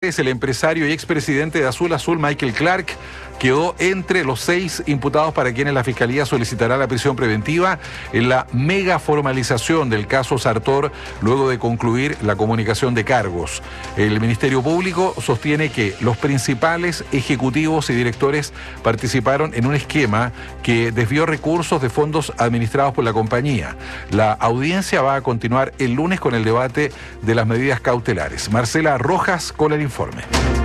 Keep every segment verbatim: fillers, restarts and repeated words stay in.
cautelares, el empresario y expresidente de Azul Azul, Michael Clark, quedó entre los seis imputados para quienes la Fiscalía solicitará la prisión preventiva en la mega formalización del caso Sartor luego de concluir la comunicación de cargos. El Ministerio Público sostiene que los principales ejecutivos y directores participaron en un esquema que desvió recursos de fondos administrados por la compañía. La audiencia va a continuar el lunes con el debate de las medidas cautelares. Marcela Rojas con el informe.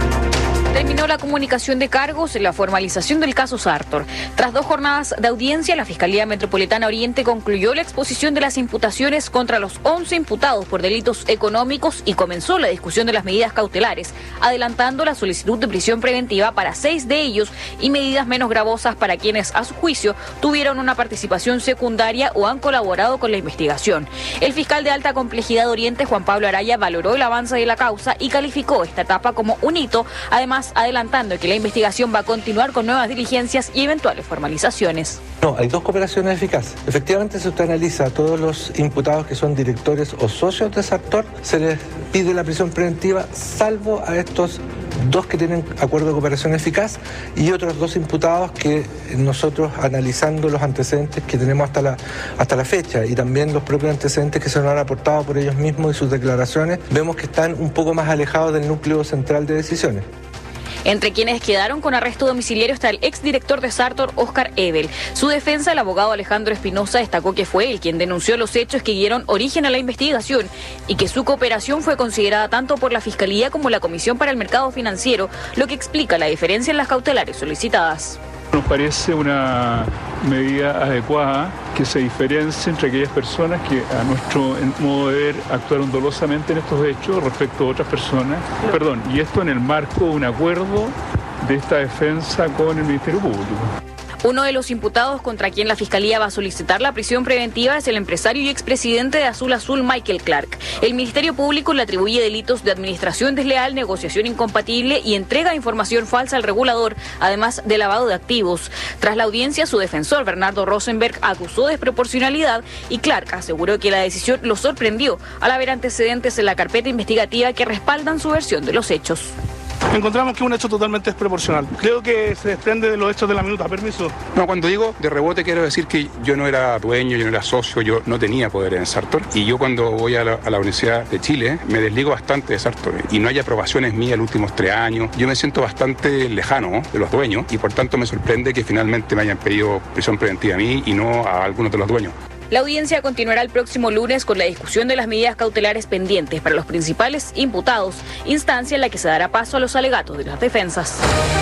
Terminó la comunicación de cargos en la formalización del caso Sartor. Tras dos jornadas de audiencia, la Fiscalía Metropolitana Oriente concluyó la exposición de las imputaciones contra los once imputados por delitos económicos y comenzó la discusión de las medidas cautelares, adelantando la solicitud de prisión preventiva para seis de ellos y medidas menos gravosas para quienes, a su juicio, tuvieron una participación secundaria o han colaborado con la investigación. El fiscal de alta complejidad de Oriente, Juan Pablo Araya, valoró el avance de la causa y calificó esta etapa como un hito, además adelantando que la investigación va a continuar con nuevas diligencias y eventuales formalizaciones. No, hay dos cooperaciones eficaces. Efectivamente, si usted analiza a todos los imputados que son directores o socios de Sartor, se les pide la prisión preventiva, salvo a estos dos que tienen acuerdo de cooperación eficaz y otros dos imputados que nosotros, analizando los antecedentes que tenemos hasta la, hasta la fecha y también los propios antecedentes que se nos han aportado por ellos mismos y sus declaraciones, vemos que están un poco más alejados del núcleo central de decisiones. Entre quienes quedaron con arresto domiciliario está el exdirector de Sartor, Oscar Ebel. Su defensa, el abogado Alejandro Espinosa, destacó que fue él quien denunció los hechos que dieron origen a la investigación y que su cooperación fue considerada tanto por la Fiscalía como la Comisión para el Mercado Financiero, lo que explica la diferencia en las cautelares solicitadas. Nos parece una medida adecuada que se diferencie entre aquellas personas que a nuestro modo de ver actuaron dolosamente en estos hechos respecto a otras personas. No. Perdón, y esto en el marco de un acuerdo de esta defensa con el Ministerio Público. Uno de los imputados contra quien la Fiscalía va a solicitar la prisión preventiva es el empresario y expresidente de Azul Azul, Michael Clark. El Ministerio Público le atribuye delitos de administración desleal, negociación incompatible y entrega de información falsa al regulador, además de lavado de activos. Tras la audiencia, su defensor, Bernardo Rosenberg, acusó desproporcionalidad y Clark aseguró que la decisión lo sorprendió al haber antecedentes en la carpeta investigativa que respaldan su versión de los hechos. Encontramos que es un hecho totalmente desproporcional. Creo que se desprende de los hechos de la minuta. Permiso. No, cuando digo de rebote quiero decir que yo no era dueño, yo no era socio, yo no tenía poder en Sartor. Y yo cuando voy a la, a la Universidad de Chile me desligo bastante de Sartor. Y no hay aprobaciones mías los últimos tres años. Yo me siento bastante lejano, ¿no?, de los dueños y por tanto me sorprende que finalmente me hayan pedido prisión preventiva a mí y no a algunos de los dueños. La audiencia continuará el próximo lunes con la discusión de las medidas cautelares pendientes para los principales imputados, instancia en la que se dará paso a los alegatos de las defensas.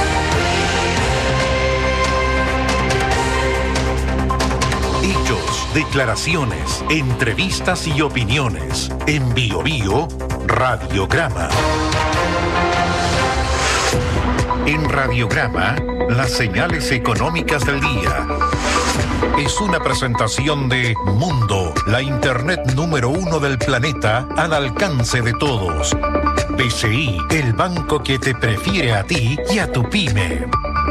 Hechos, declaraciones, entrevistas y opiniones. En Bio Bio, Radiograma. En Radiograma, las señales económicas del día. Es una presentación de Mundo, la internet número uno del planeta al alcance de todos. B C I, el banco que te prefiere a ti y a tu pyme.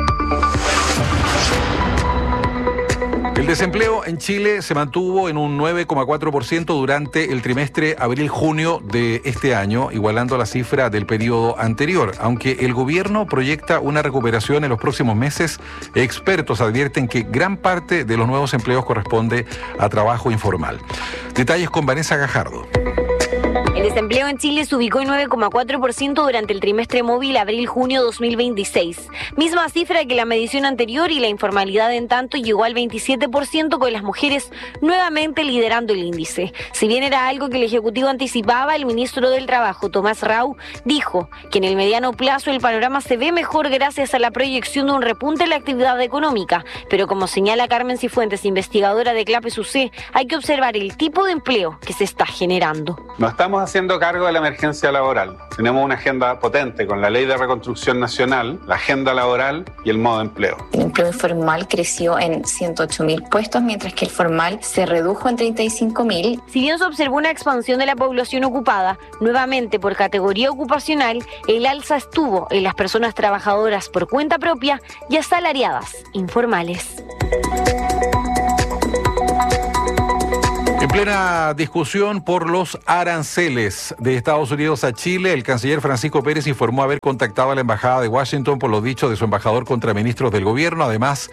El desempleo en Chile se mantuvo en un nueve coma cuatro por ciento durante el trimestre abril-junio de este año, igualando la cifra del periodo anterior. Aunque el gobierno proyecta una recuperación en los próximos meses, expertos advierten que gran parte de los nuevos empleos corresponde a trabajo informal. Detalles con Vanessa Gajardo. El desempleo en Chile se ubicó en nueve coma cuatro por ciento durante el trimestre móvil abril-junio dos mil veintiséis. Misma cifra que la medición anterior y la informalidad en tanto llegó al veintisiete por ciento con las mujeres nuevamente liderando el índice. Si bien era algo que el Ejecutivo anticipaba, el ministro del Trabajo, Tomás Rau, dijo que en el mediano plazo el panorama se ve mejor gracias a la proyección de un repunte en la actividad económica. Pero como señala Carmen Cifuentes, investigadora de CLAPES U C, hay que observar el tipo de empleo que se está generando. No estamos haciendo cargo de la emergencia laboral. Tenemos una agenda potente con la Ley de Reconstrucción Nacional, la agenda laboral y el modo de empleo. El empleo informal creció en ciento ocho mil puestos, mientras que el formal se redujo en treinta y cinco mil. Si bien se observó una expansión de la población ocupada, nuevamente por categoría ocupacional, el alza estuvo en las personas trabajadoras por cuenta propia y asalariadas informales. Plena discusión por los aranceles de Estados Unidos a Chile. El canciller Francisco Pérez informó haber contactado a la embajada de Washington por lo dicho de su embajador contra ministros del gobierno. Además,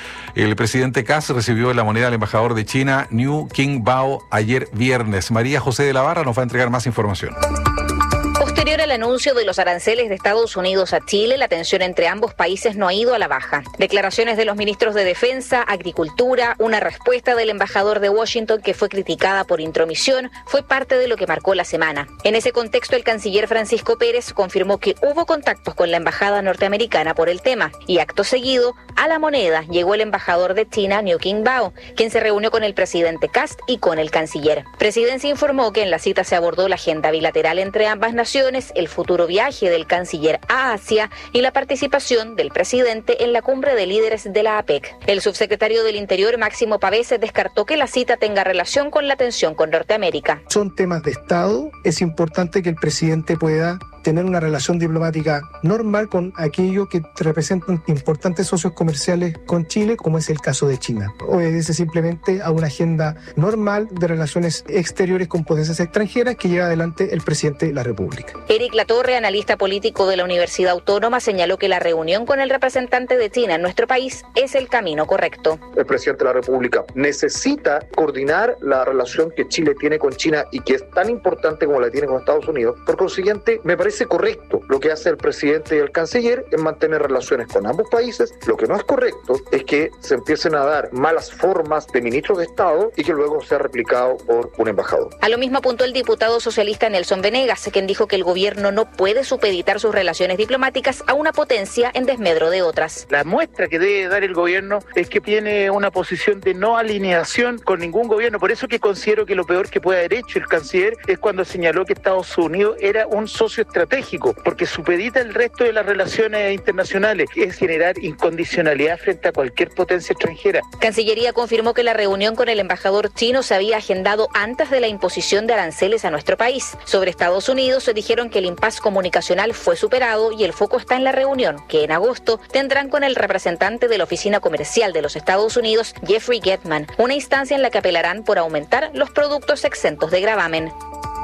el presidente Kass recibió en la moneda al embajador de China, Niu Qingbao, ayer viernes. María José de la Barra nos va a entregar más información. Posterior al anuncio de los aranceles de Estados Unidos a Chile, la tensión entre ambos países no ha ido a la baja. Declaraciones de los ministros de Defensa, Agricultura, una respuesta del embajador de Washington que fue criticada por intromisión, fue parte de lo que marcó la semana. En ese contexto, el canciller Francisco Pérez confirmó que hubo contactos con la embajada norteamericana por el tema y acto seguido, a la moneda llegó el embajador de China, Niu Qingbao, quien se reunió con el presidente Kass y con el canciller. Presidencia informó que en la cita se abordó la agenda bilateral entre ambas naciones, el futuro viaje del canciller a Asia y la participación del presidente en la cumbre de líderes de la A P E C. El subsecretario del Interior, Máximo Pavés, descartó que la cita tenga relación con la tensión con Norteamérica. Son temas de Estado. Es importante que el presidente pueda tener una relación diplomática normal con aquellos que representan importantes socios comerciales con Chile, como es el caso de China. Obedece simplemente a una agenda normal de relaciones exteriores con potencias extranjeras que lleva adelante el presidente de la República. Eric Latorre, analista político de la Universidad Autónoma, señaló que la reunión con el representante de China en nuestro país es el camino correcto. El presidente de la República necesita coordinar la relación que Chile tiene con China y que es tan importante como la tiene con Estados Unidos. Por consiguiente, me parece correcto lo que hace el presidente y el canciller en mantener relaciones con ambos países. Lo que no es correcto es que se empiecen a dar malas formas de ministros de Estado y que luego sea replicado por un embajador. A lo mismo apuntó el diputado socialista Nelson Venegas, quien dijo que el gobierno no puede supeditar sus relaciones diplomáticas a una potencia en desmedro de otras. La muestra que debe dar el gobierno es que tiene una posición de no alineación con ningún gobierno. Por eso que considero que lo peor que puede haber hecho el canciller es cuando señaló que Estados Unidos era un socio estratégico, porque supedita el resto de las relaciones internacionales, que es generar incondicionalidad frente a cualquier potencia extranjera. Cancillería confirmó que la reunión con el embajador chino se había agendado antes de la imposición de aranceles a nuestro país. Sobre Estados Unidos se dijeron que el impasse comunicacional fue superado y el foco está en la reunión, que en agosto tendrán con el representante de la Oficina Comercial de los Estados Unidos, Jeffrey Getman, una instancia en la que apelarán por aumentar los productos exentos de gravamen.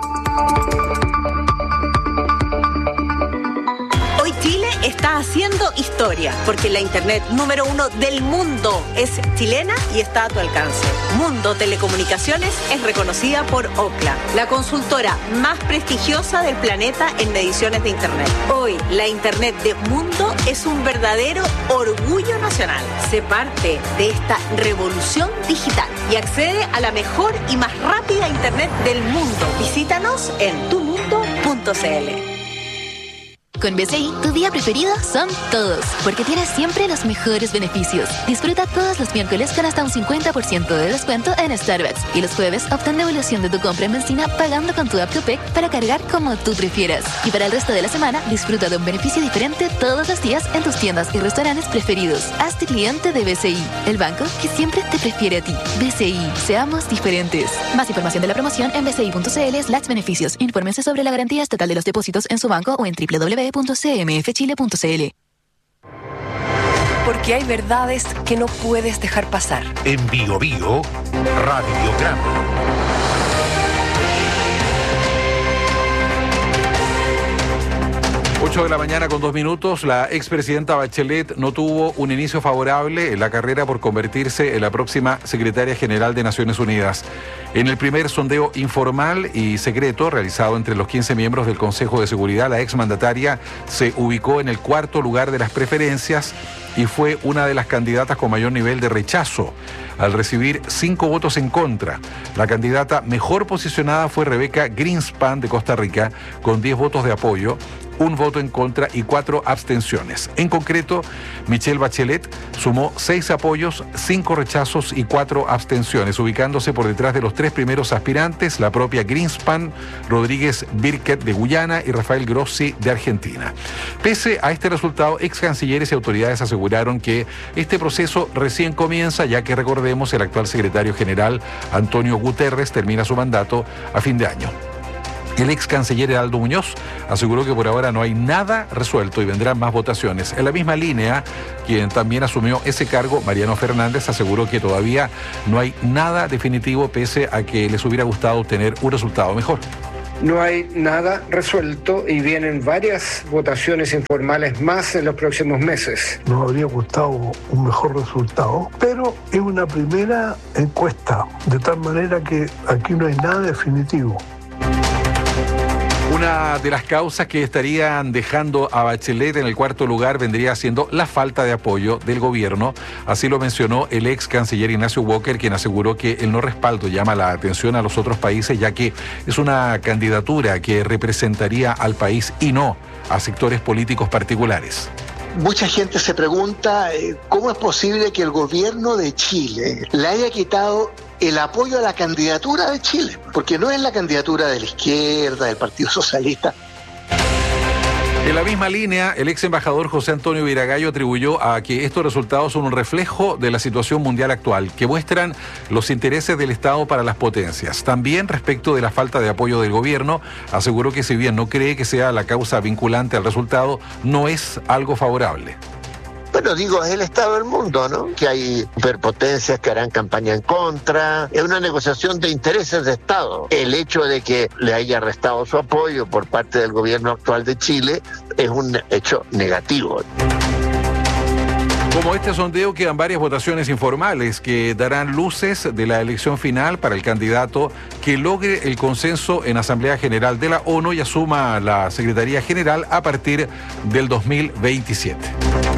Hoy Chile está haciendo historia, porque la internet número uno del mundo es chilena y está a tu alcance. Mundo Telecomunicaciones es reconocida por Ookla, la consultora más prestigiosa del planeta en mediciones de internet. Hoy, la internet de Mundo es un verdadero orgullo nacional. Sé parte de esta revolución digital y accede a la mejor y más rápida internet del mundo. Visítanos en tu mundo punto c l. Con B C I, tu día preferido son todos, porque tienes siempre los mejores beneficios. Disfruta todos los miércoles con hasta un cincuenta por ciento de descuento en Starbucks. Y los jueves, obtén devolución de tu compra en benzina pagando con tu app Copec para cargar como tú prefieras. Y para el resto de la semana, disfruta de un beneficio diferente todos los días en tus tiendas y restaurantes preferidos. Hazte cliente de B C I, el banco que siempre te prefiere a ti. B C I, seamos diferentes. Más información de la promoción en bci.cl slash beneficios. Infórmense sobre la garantía estatal de los depósitos en su banco o en doble u doble u doble u punto c m f chile punto c l. Porque hay verdades que no puedes dejar pasar. En Bio Bio, Radiograma. ocho de la mañana con dos minutos, la expresidenta Bachelet no tuvo un inicio favorable en la carrera por convertirse en la próxima secretaria general de Naciones Unidas. En el primer sondeo informal y secreto realizado entre los quince miembros del Consejo de Seguridad, la exmandataria se ubicó en el cuarto lugar de las preferencias y fue una de las candidatas con mayor nivel de rechazo, al recibir cinco votos en contra. La candidata mejor posicionada fue Rebeca Greenspan de Costa Rica, con diez votos de apoyo, un voto en contra y cuatro abstenciones. En concreto, Michelle Bachelet sumó seis apoyos, cinco rechazos y cuatro abstenciones, ubicándose por detrás de los tres primeros aspirantes, la propia Greenspan, Rodríguez Birket de Guyana y Rafael Grossi de Argentina. Pese a este resultado, ex cancilleres y autoridades aseguraron que este proceso recién comienza, ya que recordemos el actual secretario general Antonio Guterres termina su mandato a fin de año. El ex canciller Heraldo Muñoz aseguró que por ahora no hay nada resuelto y vendrán más votaciones. En la misma línea, quien también asumió ese cargo, Mariano Fernández, aseguró que todavía no hay nada definitivo pese a que les hubiera gustado obtener un resultado mejor. No hay nada resuelto y vienen varias votaciones informales más en los próximos meses. Nos habría gustado un mejor resultado, pero es una primera encuesta, de tal manera que aquí no hay nada definitivo. Una de las causas que estarían dejando a Bachelet en el cuarto lugar vendría siendo la falta de apoyo del gobierno. Así lo mencionó el ex canciller Ignacio Walker, quien aseguró que el no respaldo llama la atención a los otros países, ya que es una candidatura que representaría al país y no a sectores políticos particulares. Mucha gente se pregunta eh, cómo es posible que el gobierno de Chile le haya quitado el apoyo a la candidatura de Chile, porque no es la candidatura de la izquierda, del Partido Socialista. En la misma línea, el ex embajador José Antonio Viragallo atribuyó a que estos resultados son un reflejo de la situación mundial actual, que muestran los intereses del Estado para las potencias. También respecto de la falta de apoyo del gobierno, aseguró que si bien no cree que sea la causa vinculante al resultado, no es algo favorable. Bueno, digo, es el estado del mundo, ¿no? Que hay superpotencias que harán campaña en contra. Es una negociación de intereses de Estado. El hecho de que le haya restado su apoyo por parte del gobierno actual de Chile es un hecho negativo. Como este sondeo, quedan varias votaciones informales que darán luces de la elección final para el candidato que logre el consenso en Asamblea General de la ONU y asuma la Secretaría General a partir del dos mil veintisiete.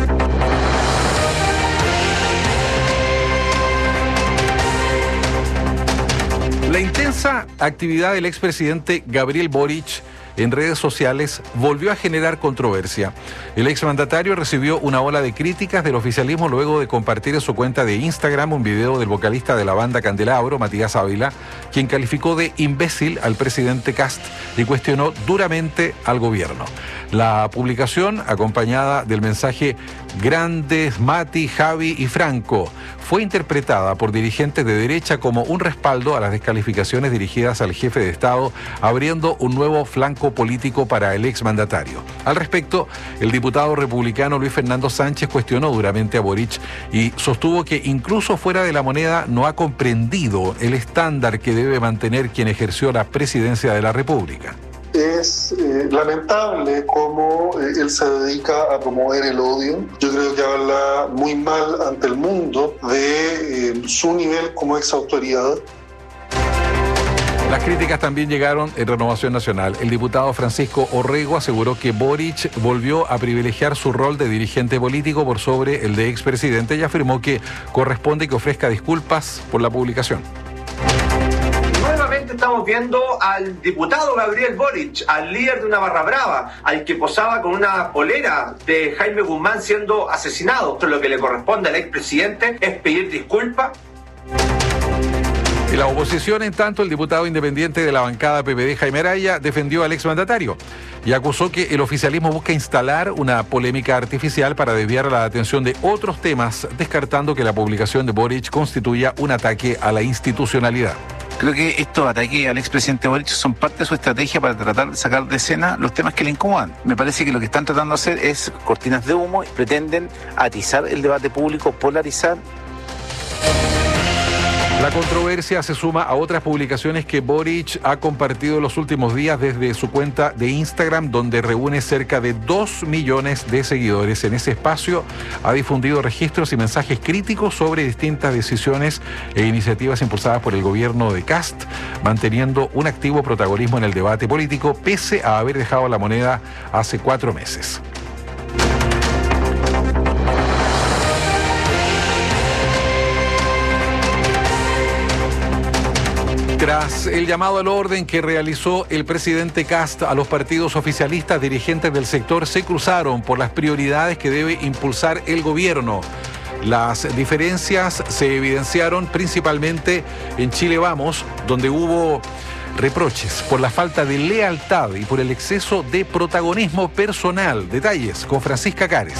La intensa actividad del expresidente Gabriel Boric en redes sociales volvió a generar controversia. El exmandatario recibió una ola de críticas del oficialismo luego de compartir en su cuenta de Instagram un video del vocalista de la banda Candelabro, Matías Ávila, quien calificó de imbécil al presidente Kast y cuestionó duramente al gobierno. La publicación, acompañada del mensaje "Grandes, Mati, Javi y Franco", fue interpretada por dirigentes de derecha como un respaldo a las descalificaciones dirigidas al jefe de Estado, abriendo un nuevo flanco político para el exmandatario. Al respecto, el diputado republicano Luis Fernando Sánchez cuestionó duramente a Boric y sostuvo que incluso fuera de la moneda no ha comprendido el estándar que debe mantener quien ejerció la presidencia de la República. Es eh, lamentable cómo eh, él se dedica a promover el odio. Yo creo que habla muy mal ante el mundo de eh, su nivel como exautoridad. Las críticas también llegaron en Renovación Nacional. El diputado Francisco Orrego aseguró que Boric volvió a privilegiar su rol de dirigente político por sobre el de expresidente y afirmó que corresponde que ofrezca disculpas por la publicación. Nuevamente estamos viendo al diputado Gabriel Boric, al líder de una barra brava, al que posaba con una polera de Jaime Guzmán siendo asesinado. Esto es lo que le corresponde al expresidente, es pedir disculpas. En la oposición, en tanto, el diputado independiente de la bancada P P D, Jaime Araya, defendió al exmandatario y acusó que el oficialismo busca instalar una polémica artificial para desviar la atención de otros temas, descartando que la publicación de Boric constituya un ataque a la institucionalidad. Creo que estos ataques al expresidente Boric son parte de su estrategia para tratar de sacar de escena los temas que le incomodan. Me parece que lo que están tratando de hacer es cortinas de humo y pretenden atizar el debate público, polarizar. La controversia se suma a otras publicaciones que Boric ha compartido en los últimos días desde su cuenta de Instagram, donde reúne cerca de dos millones de seguidores. En ese espacio ha difundido registros y mensajes críticos sobre distintas decisiones e iniciativas impulsadas por el gobierno de Kast, manteniendo un activo protagonismo en el debate político, pese a haber dejado la moneda hace cuatro meses. Tras el llamado al orden que realizó el presidente Kast a los partidos oficialistas, dirigentes del sector se cruzaron por las prioridades que debe impulsar el gobierno. Las diferencias se evidenciaron principalmente en Chile Vamos, donde hubo reproches por la falta de lealtad y por el exceso de protagonismo personal. Detalles con Francisca Cares.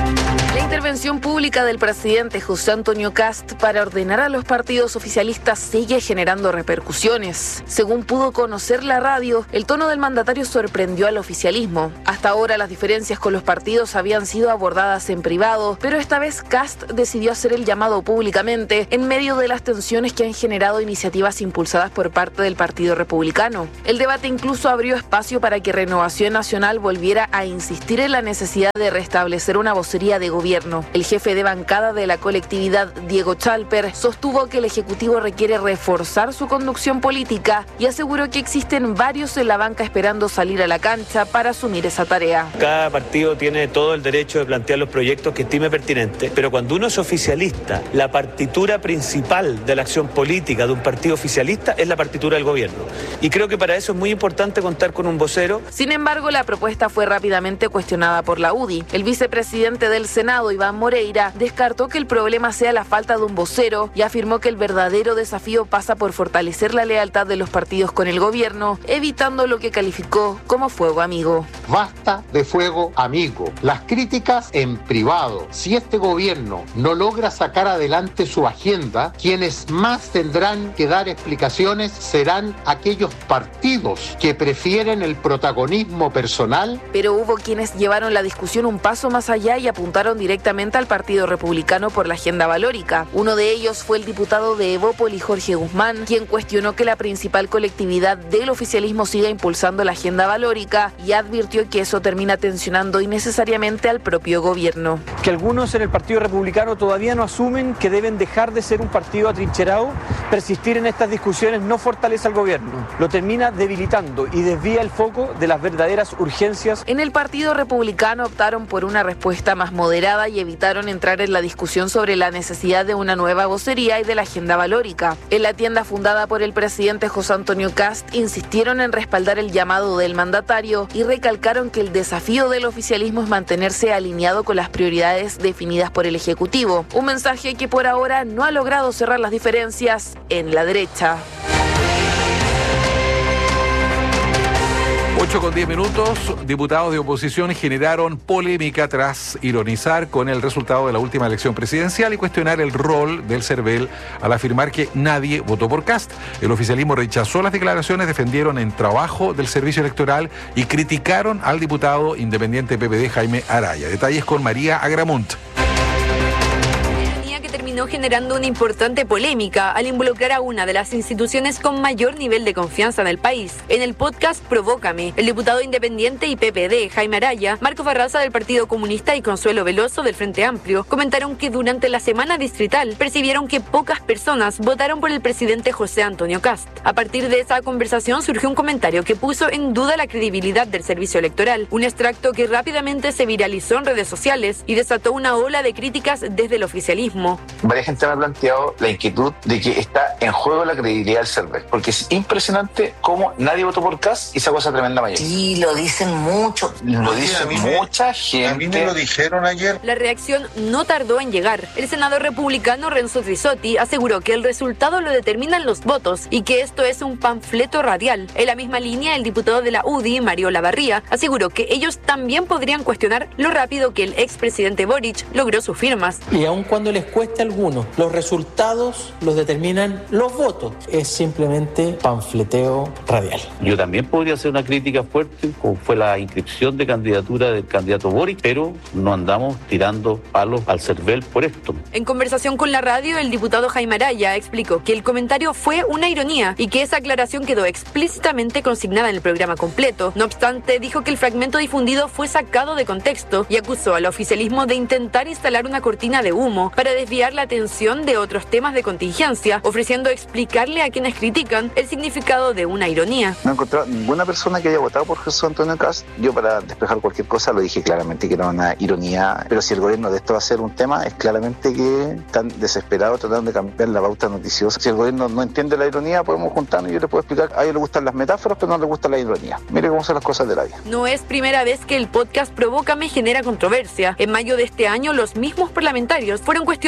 La intervención pública del presidente José Antonio Kast para ordenar a los partidos oficialistas sigue generando repercusiones. Según pudo conocer la radio, el tono del mandatario sorprendió al oficialismo. Hasta ahora las diferencias con los partidos habían sido abordadas en privado, pero esta vez Kast decidió hacer el llamado públicamente en medio de las tensiones que han generado iniciativas impulsadas por parte del Partido Republicano. El debate incluso abrió espacio para que Renovación Nacional volviera a insistir en la necesidad de restablecer una vocería de gobierno. El jefe de bancada de la colectividad, Diego Chalper, sostuvo que el Ejecutivo requiere reforzar su conducción política y aseguró que existen varios en la banca esperando salir a la cancha para asumir esa tarea. Cada partido tiene todo el derecho de plantear los proyectos que estime pertinentes, pero cuando uno es oficialista, la partitura principal de la acción política de un partido oficialista es la partitura del gobierno. Y creo que para eso es muy importante contar con un vocero. Sin embargo, la propuesta fue rápidamente cuestionada por la U D I. El vicepresidente del Senado, Iván Moreira, descartó que el problema sea la falta de un vocero y afirmó que el verdadero desafío pasa por fortalecer la lealtad de los partidos con el gobierno, evitando lo que calificó como fuego amigo. Basta de fuego amigo. Las críticas en privado. Si este gobierno no logra sacar adelante su agenda, quienes más tendrán que dar explicaciones serán aquellos partidos que prefieren el protagonismo personal. Pero hubo quienes llevaron la discusión un paso más allá y apuntaron directamente al Partido Republicano por la agenda valórica. Uno de ellos fue el diputado de Evópoli, Jorge Guzmán, quien cuestionó que la principal colectividad del oficialismo siga impulsando la agenda valórica y advirtió que eso termina tensionando innecesariamente al propio gobierno. Que algunos en el Partido Republicano todavía no asumen que deben dejar de ser un partido atrincherado, persistir en estas discusiones no fortalece al gobierno, lo termina debilitando y desvía el foco de las verdaderas urgencias. En el Partido Republicano optaron por una respuesta más moderada y evitaron entrar en la discusión sobre la necesidad de una nueva vocería y de la agenda valórica. En la tienda fundada por el presidente José Antonio Kast insistieron en respaldar el llamado del mandatario y recalcaron que el desafío del oficialismo es mantenerse alineado con las prioridades definidas por el Ejecutivo. Un mensaje que por ahora no ha logrado cerrar las diferencias en la derecha. ocho con diez minutos, diputados de oposición generaron polémica tras ironizar con el resultado de la última elección presidencial y cuestionar el rol del CERVEL al afirmar que nadie votó por Kast. El oficialismo rechazó las declaraciones, defendieron el trabajo del servicio electoral y criticaron al diputado independiente P P D Jaime Araya. Detalles con María Agramunt. Terminó generando una importante polémica al involucrar a una de las instituciones con mayor nivel de confianza en el país. En el podcast Provócame, el diputado independiente y P P D Jaime Araya, Marco Barraza del Partido Comunista y Consuelo Veloso del Frente Amplio comentaron que durante la semana distrital percibieron que pocas personas votaron por el presidente José Antonio Kast. A partir de esa conversación surgió un comentario que puso en duda la credibilidad del servicio electoral, un extracto que rápidamente se viralizó en redes sociales y desató una ola de críticas desde el oficialismo. Varias gente me ha planteado la inquietud de que está en juego la credibilidad del CERVEL, porque es impresionante cómo nadie votó por Kast y sacó esa tremenda mayoría. Sí, lo dicen mucho. Lo dice mucha me, gente. A mí me lo dijeron ayer. La reacción no tardó en llegar. El senador republicano Renzo Trisotti aseguró que el resultado lo determinan los votos y que esto es un panfleto radial. En la misma línea, el diputado de la U D I, Mario Lavarría, aseguró que ellos también podrían cuestionar lo rápido que el expresidente Boric logró sus firmas. Y aun cuando les cueste a algunos, los resultados los determinan los votos. Es simplemente panfleteo radial. Yo también podría hacer una crítica fuerte, como fue la inscripción de candidatura del candidato Boric, pero no andamos tirando palos al CERVEL por esto. En conversación con la radio, el diputado Jaime Araya explicó que el comentario fue una ironía y que esa aclaración quedó explícitamente consignada en el programa completo. No obstante, dijo que el fragmento difundido fue sacado de contexto y acusó al oficialismo de intentar instalar una cortina de humo para desviar la atención de otros temas de contingencia, ofreciendo explicarle a quienes critican el significado de una ironía. No he encontrado ninguna persona que haya votado por José Antonio Kast. Yo, para despejar cualquier cosa, lo dije claramente que era una ironía, pero si el gobierno de esto va a ser un tema, es claramente que están desesperados tratando de cambiar la pauta noticiosa. Si el gobierno no entiende la ironía, podemos juntarnos y yo les puedo explicar. A ellos les gustan las metáforas, pero no les gusta la ironía. Mire cómo son las cosas de la vida. No es primera vez que el podcast Provócame genera controversia. En mayo de este año, los mismos parlamentarios fueron cuestionados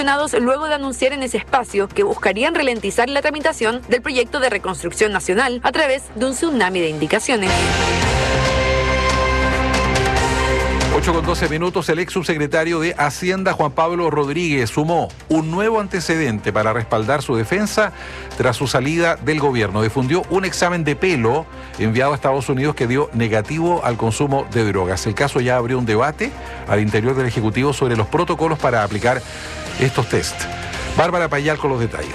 luego de anunciar en ese espacio que buscarían ralentizar la tramitación del proyecto de reconstrucción nacional a través de un tsunami de indicaciones. ocho con doce minutos, el ex subsecretario de Hacienda, Juan Pablo Rodríguez, sumó un nuevo antecedente para respaldar su defensa tras su salida del gobierno. Difundió un examen de pelo enviado a Estados Unidos que dio negativo al consumo de drogas. El caso ya abrió un debate al interior del Ejecutivo sobre los protocolos para aplicar estos test. Bárbara Payal con los detalles.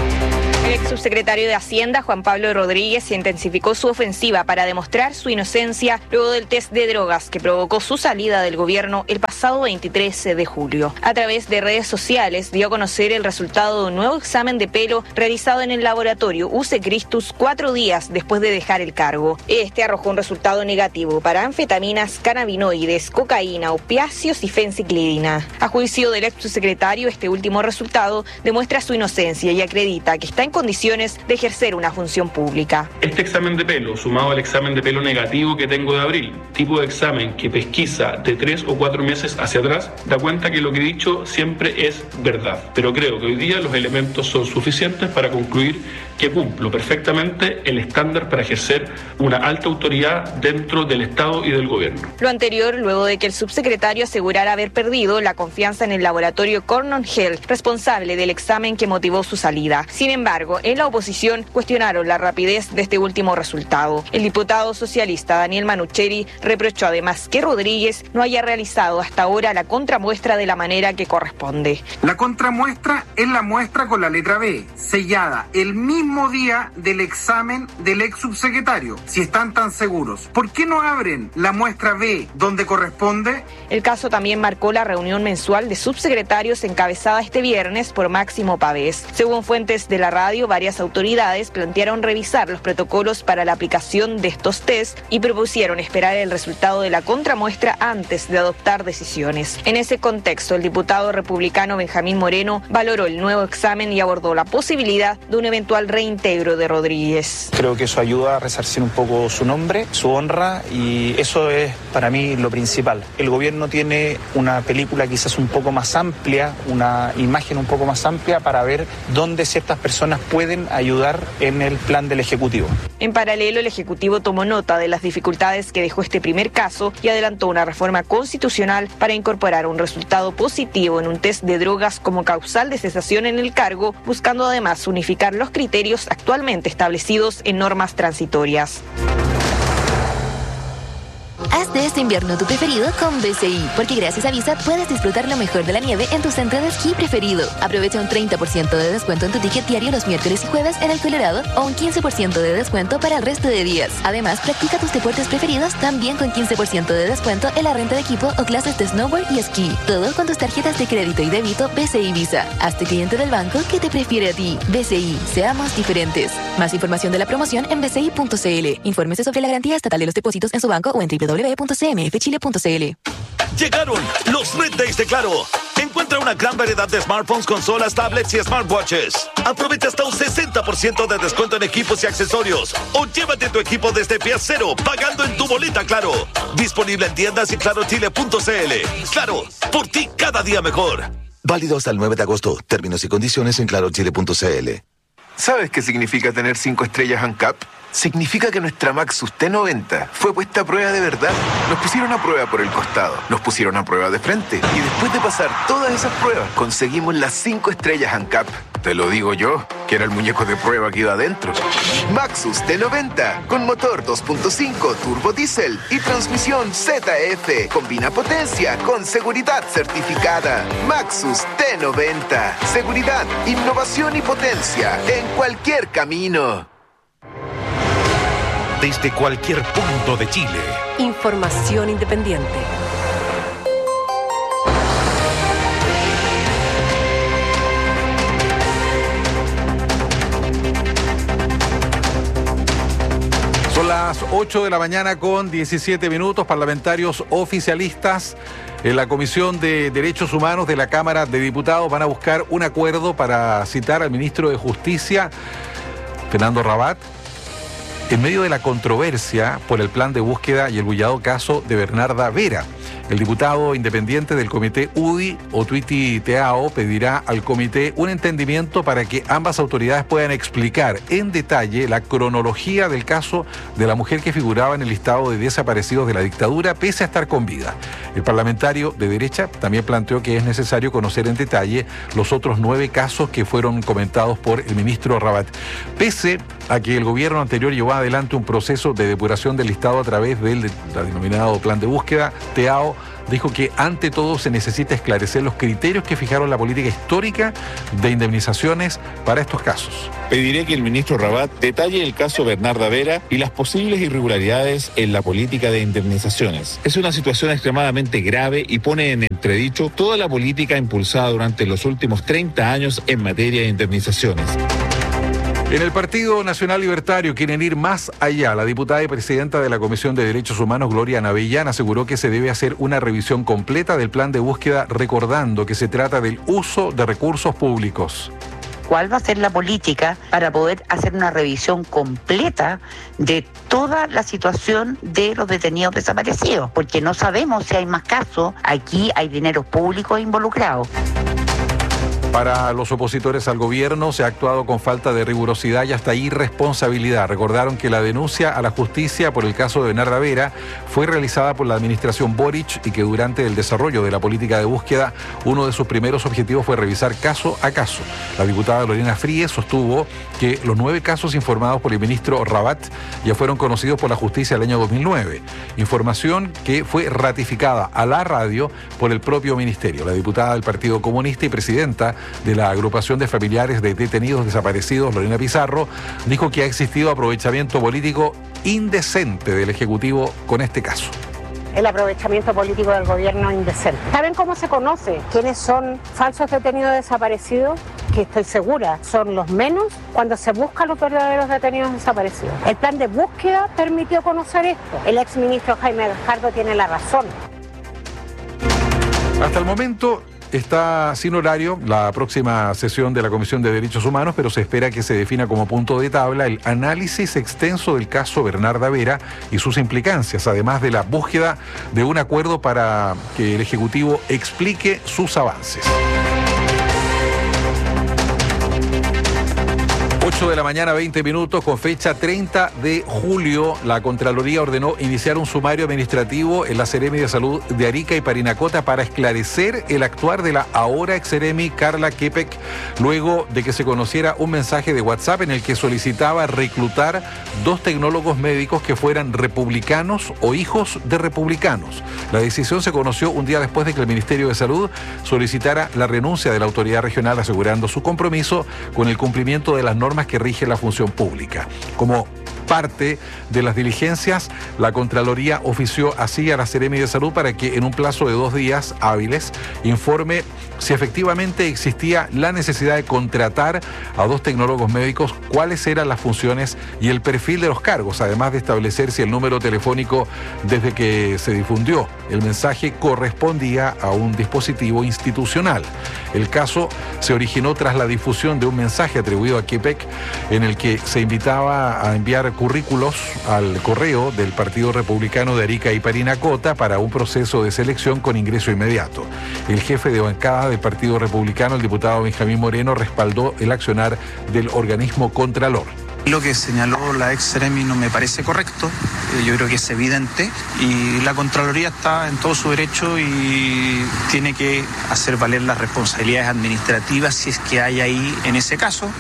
El ex subsecretario de Hacienda, Juan Pablo Rodríguez, intensificó su ofensiva para demostrar su inocencia luego del test de drogas que provocó su salida del gobierno el pasado veintitrés de julio. A través de redes sociales dio a conocer el resultado de un nuevo examen de pelo realizado en el laboratorio U C Christus cuatro días después de dejar el cargo. Este arrojó un resultado negativo para anfetaminas, cannabinoides, cocaína, opiáceos y fenciclidina. A juicio del ex subsecretario, este último resultado demuestra su inocencia y acredita que está en condiciones de ejercer una función pública. Este examen de pelo, sumado al examen de pelo negativo que tengo de abril, tipo de examen que pesquisa de tres o cuatro meses hacia atrás, da cuenta que lo que he dicho siempre es verdad. Pero creo que hoy día los elementos son suficientes para concluir que cumplo perfectamente el estándar para ejercer una alta autoridad dentro del Estado y del gobierno. Lo anterior luego de que el subsecretario asegurara haber perdido la confianza en el laboratorio Cornell Health, responsable del examen que motivó su salida. Sin embargo, en la oposición cuestionaron la rapidez de este último resultado. El diputado socialista Daniel Manucheri reprochó además que Rodríguez no haya realizado hasta ahora la contramuestra de la manera que corresponde. La contramuestra es la muestra con la letra B, sellada el mismo día del examen del ex subsecretario. Si están tan seguros, ¿por qué no abren la muestra B donde corresponde? El caso también marcó la reunión mensual de subsecretarios encabezada este viernes por Máximo Pavés. Según fuentes de la radio, varias autoridades plantearon revisar los protocolos para la aplicación de estos test y propusieron esperar el resultado de la contramuestra antes de adoptar decisiones. En ese contexto, el diputado republicano Benjamín Moreno valoró el nuevo examen y abordó la posibilidad de un eventual reintegro de Rodríguez. Creo que eso ayuda a resarcir un poco su nombre, su honra, y eso es para mí lo principal. El gobierno tiene una película quizás un poco más amplia, una imagen un poco más amplia para ver dónde ciertas personas pueden ayudar en el plan del Ejecutivo. En paralelo, el Ejecutivo tomó nota de las dificultades que dejó este primer caso y adelantó una reforma constitucional para incorporar un resultado positivo en un test de drogas como causal de cesación en el cargo, buscando además unificar los criterios actualmente establecidos en normas transitorias. Haz de este invierno tu preferido con B C I, porque gracias a Visa puedes disfrutar lo mejor de la nieve en tu centro de esquí preferido. Aprovecha un treinta por ciento de descuento en tu ticket diario los miércoles y jueves en el Colorado o un quince por ciento de descuento para el resto de días. Además, practica tus deportes preferidos también con quince por ciento de descuento en la renta de equipo o clases de snowboard y esquí. Todo con tus tarjetas de crédito y débito B C I Visa. Hazte cliente del banco que te prefiere a ti. B C I, seamos diferentes. Más información de la promoción en b c i punto c l. Infórmese sobre la garantía estatal de los depósitos en su banco o en w w w punto c m f chile punto c l. Llegaron los Red Days de Claro. Encuentra una gran variedad de smartphones, consolas, tablets y smartwatches. Aprovecha hasta un sesenta por ciento de descuento en equipos y accesorios. O llévate tu equipo desde pie cero, pagando en tu boleta Claro. Disponible en tiendas y claro chile punto c l. Claro, por ti cada día mejor. Válido hasta el nueve de agosto. Términos y condiciones en claro chile punto c l. ¿Sabes qué significa tener cinco estrellas ANCAP? Significa que nuestra Maxus T noventa fue puesta a prueba de verdad. Nos pusieron a prueba por el costado, nos pusieron a prueba de frente y después de pasar todas esas pruebas conseguimos las cinco estrellas ANCAP. Te lo digo yo, que era el muñeco de prueba que iba adentro. Maxus T noventa con motor dos punto cinco turbo diésel y transmisión Z F. Combina potencia con seguridad certificada. Maxus T noventa. Seguridad, innovación y potencia en cualquier camino. Desde cualquier punto de Chile. Información independiente. Son las ocho de la mañana con diecisiete minutos. Parlamentarios oficialistas en la Comisión de Derechos Humanos de la Cámara de Diputados van a buscar un acuerdo para citar al ministro de Justicia, Fernando Rabat, en medio de la controversia por el plan de búsqueda y el bullado caso de Bernarda Vera. El diputado independiente del comité U D I, Otuiti Teao, pedirá al comité un entendimiento para que ambas autoridades puedan explicar en detalle la cronología del caso de la mujer que figuraba en el listado de desaparecidos de la dictadura, pese a estar con vida. El parlamentario de derecha también planteó que es necesario conocer en detalle los otros nueve casos que fueron comentados por el ministro Rabat. Pese a que el gobierno anterior llevó adelante un proceso de depuración del listado a través del denominado plan de búsqueda, Teao dijo que ante todo se necesita esclarecer los criterios que fijaron la política histórica de indemnizaciones para estos casos. Pediré que el ministro Rabat detalle el caso Bernarda Vera y las posibles irregularidades en la política de indemnizaciones. Es una situación extremadamente grave y pone en entredicho toda la política impulsada durante los últimos treinta años en materia de indemnizaciones. En el Partido Nacional Libertario quieren ir más allá. La diputada y presidenta de la Comisión de Derechos Humanos, Gloria Navellán, aseguró que se debe hacer una revisión completa del plan de búsqueda, recordando que se trata del uso de recursos públicos. ¿Cuál va a ser la política para poder hacer una revisión completa de toda la situación de los detenidos desaparecidos? Porque no sabemos si hay más casos. Aquí hay dineros públicos involucrados. Para los opositores al gobierno se ha actuado con falta de rigurosidad y hasta irresponsabilidad. Recordaron que la denuncia a la justicia por el caso de Bernarda Vera fue realizada por la administración Boric y que durante el desarrollo de la política de búsqueda uno de sus primeros objetivos fue revisar caso a caso. La diputada Lorena Fríes sostuvo que los nueve casos informados por el ministro Rabat ya fueron conocidos por la justicia el año dos mil nueve. Información que fue ratificada a la radio por el propio ministerio. La diputada del Partido Comunista y presidenta de la agrupación de familiares de detenidos desaparecidos, Lorena Pizarro, dijo que ha existido aprovechamiento político indecente del Ejecutivo con este caso. El aprovechamiento político del gobierno indecente. ¿Saben cómo se conoce quiénes son falsos detenidos desaparecidos? Que estoy segura son los menos cuando se buscan los verdaderos detenidos desaparecidos. El plan de búsqueda permitió conocer esto. El exministro Jaime Gajardo tiene la razón. Hasta el momento está sin horario la próxima sesión de la Comisión de Derechos Humanos, pero se espera que se defina como punto de tabla el análisis extenso del caso Bernarda Vera y sus implicancias, además de la búsqueda de un acuerdo para que el Ejecutivo explique sus avances. ocho de la mañana, veinte minutos, con fecha treinta de julio, la Contraloría ordenó iniciar un sumario administrativo en la Seremi de Salud de Arica y Parinacota para esclarecer el actuar de la ahora ex Seremi Carla Kepek, luego de que se conociera un mensaje de WhatsApp en el que solicitaba reclutar dos tecnólogos médicos que fueran republicanos o hijos de republicanos. La decisión se conoció un día después de que el Ministerio de Salud solicitara la renuncia de la autoridad regional, asegurando su compromiso con el cumplimiento de las normas que rige la función pública. Como parte de las diligencias, la Contraloría ofició así a la Seremi de Salud para que en un plazo de dos días hábiles informe si efectivamente existía la necesidad de contratar a dos tecnólogos médicos, cuáles eran las funciones y el perfil de los cargos, además de establecer si el número telefónico desde que se difundió el mensaje correspondía a un dispositivo institucional. El caso se originó tras la difusión de un mensaje atribuido a Kepek en el que se invitaba a enviar currículos al correo del Partido Republicano de Arica y Parinacota para un proceso de selección con ingreso inmediato. El jefe de bancada del Partido Republicano, el diputado Benjamín Moreno, respaldó el accionar del organismo Contralor. Lo que señaló la ex Seremi no me parece correcto, yo creo que es evidente y la Contraloría está en todo su derecho y tiene que hacer valer las responsabilidades administrativas si es que hay ahí en ese caso.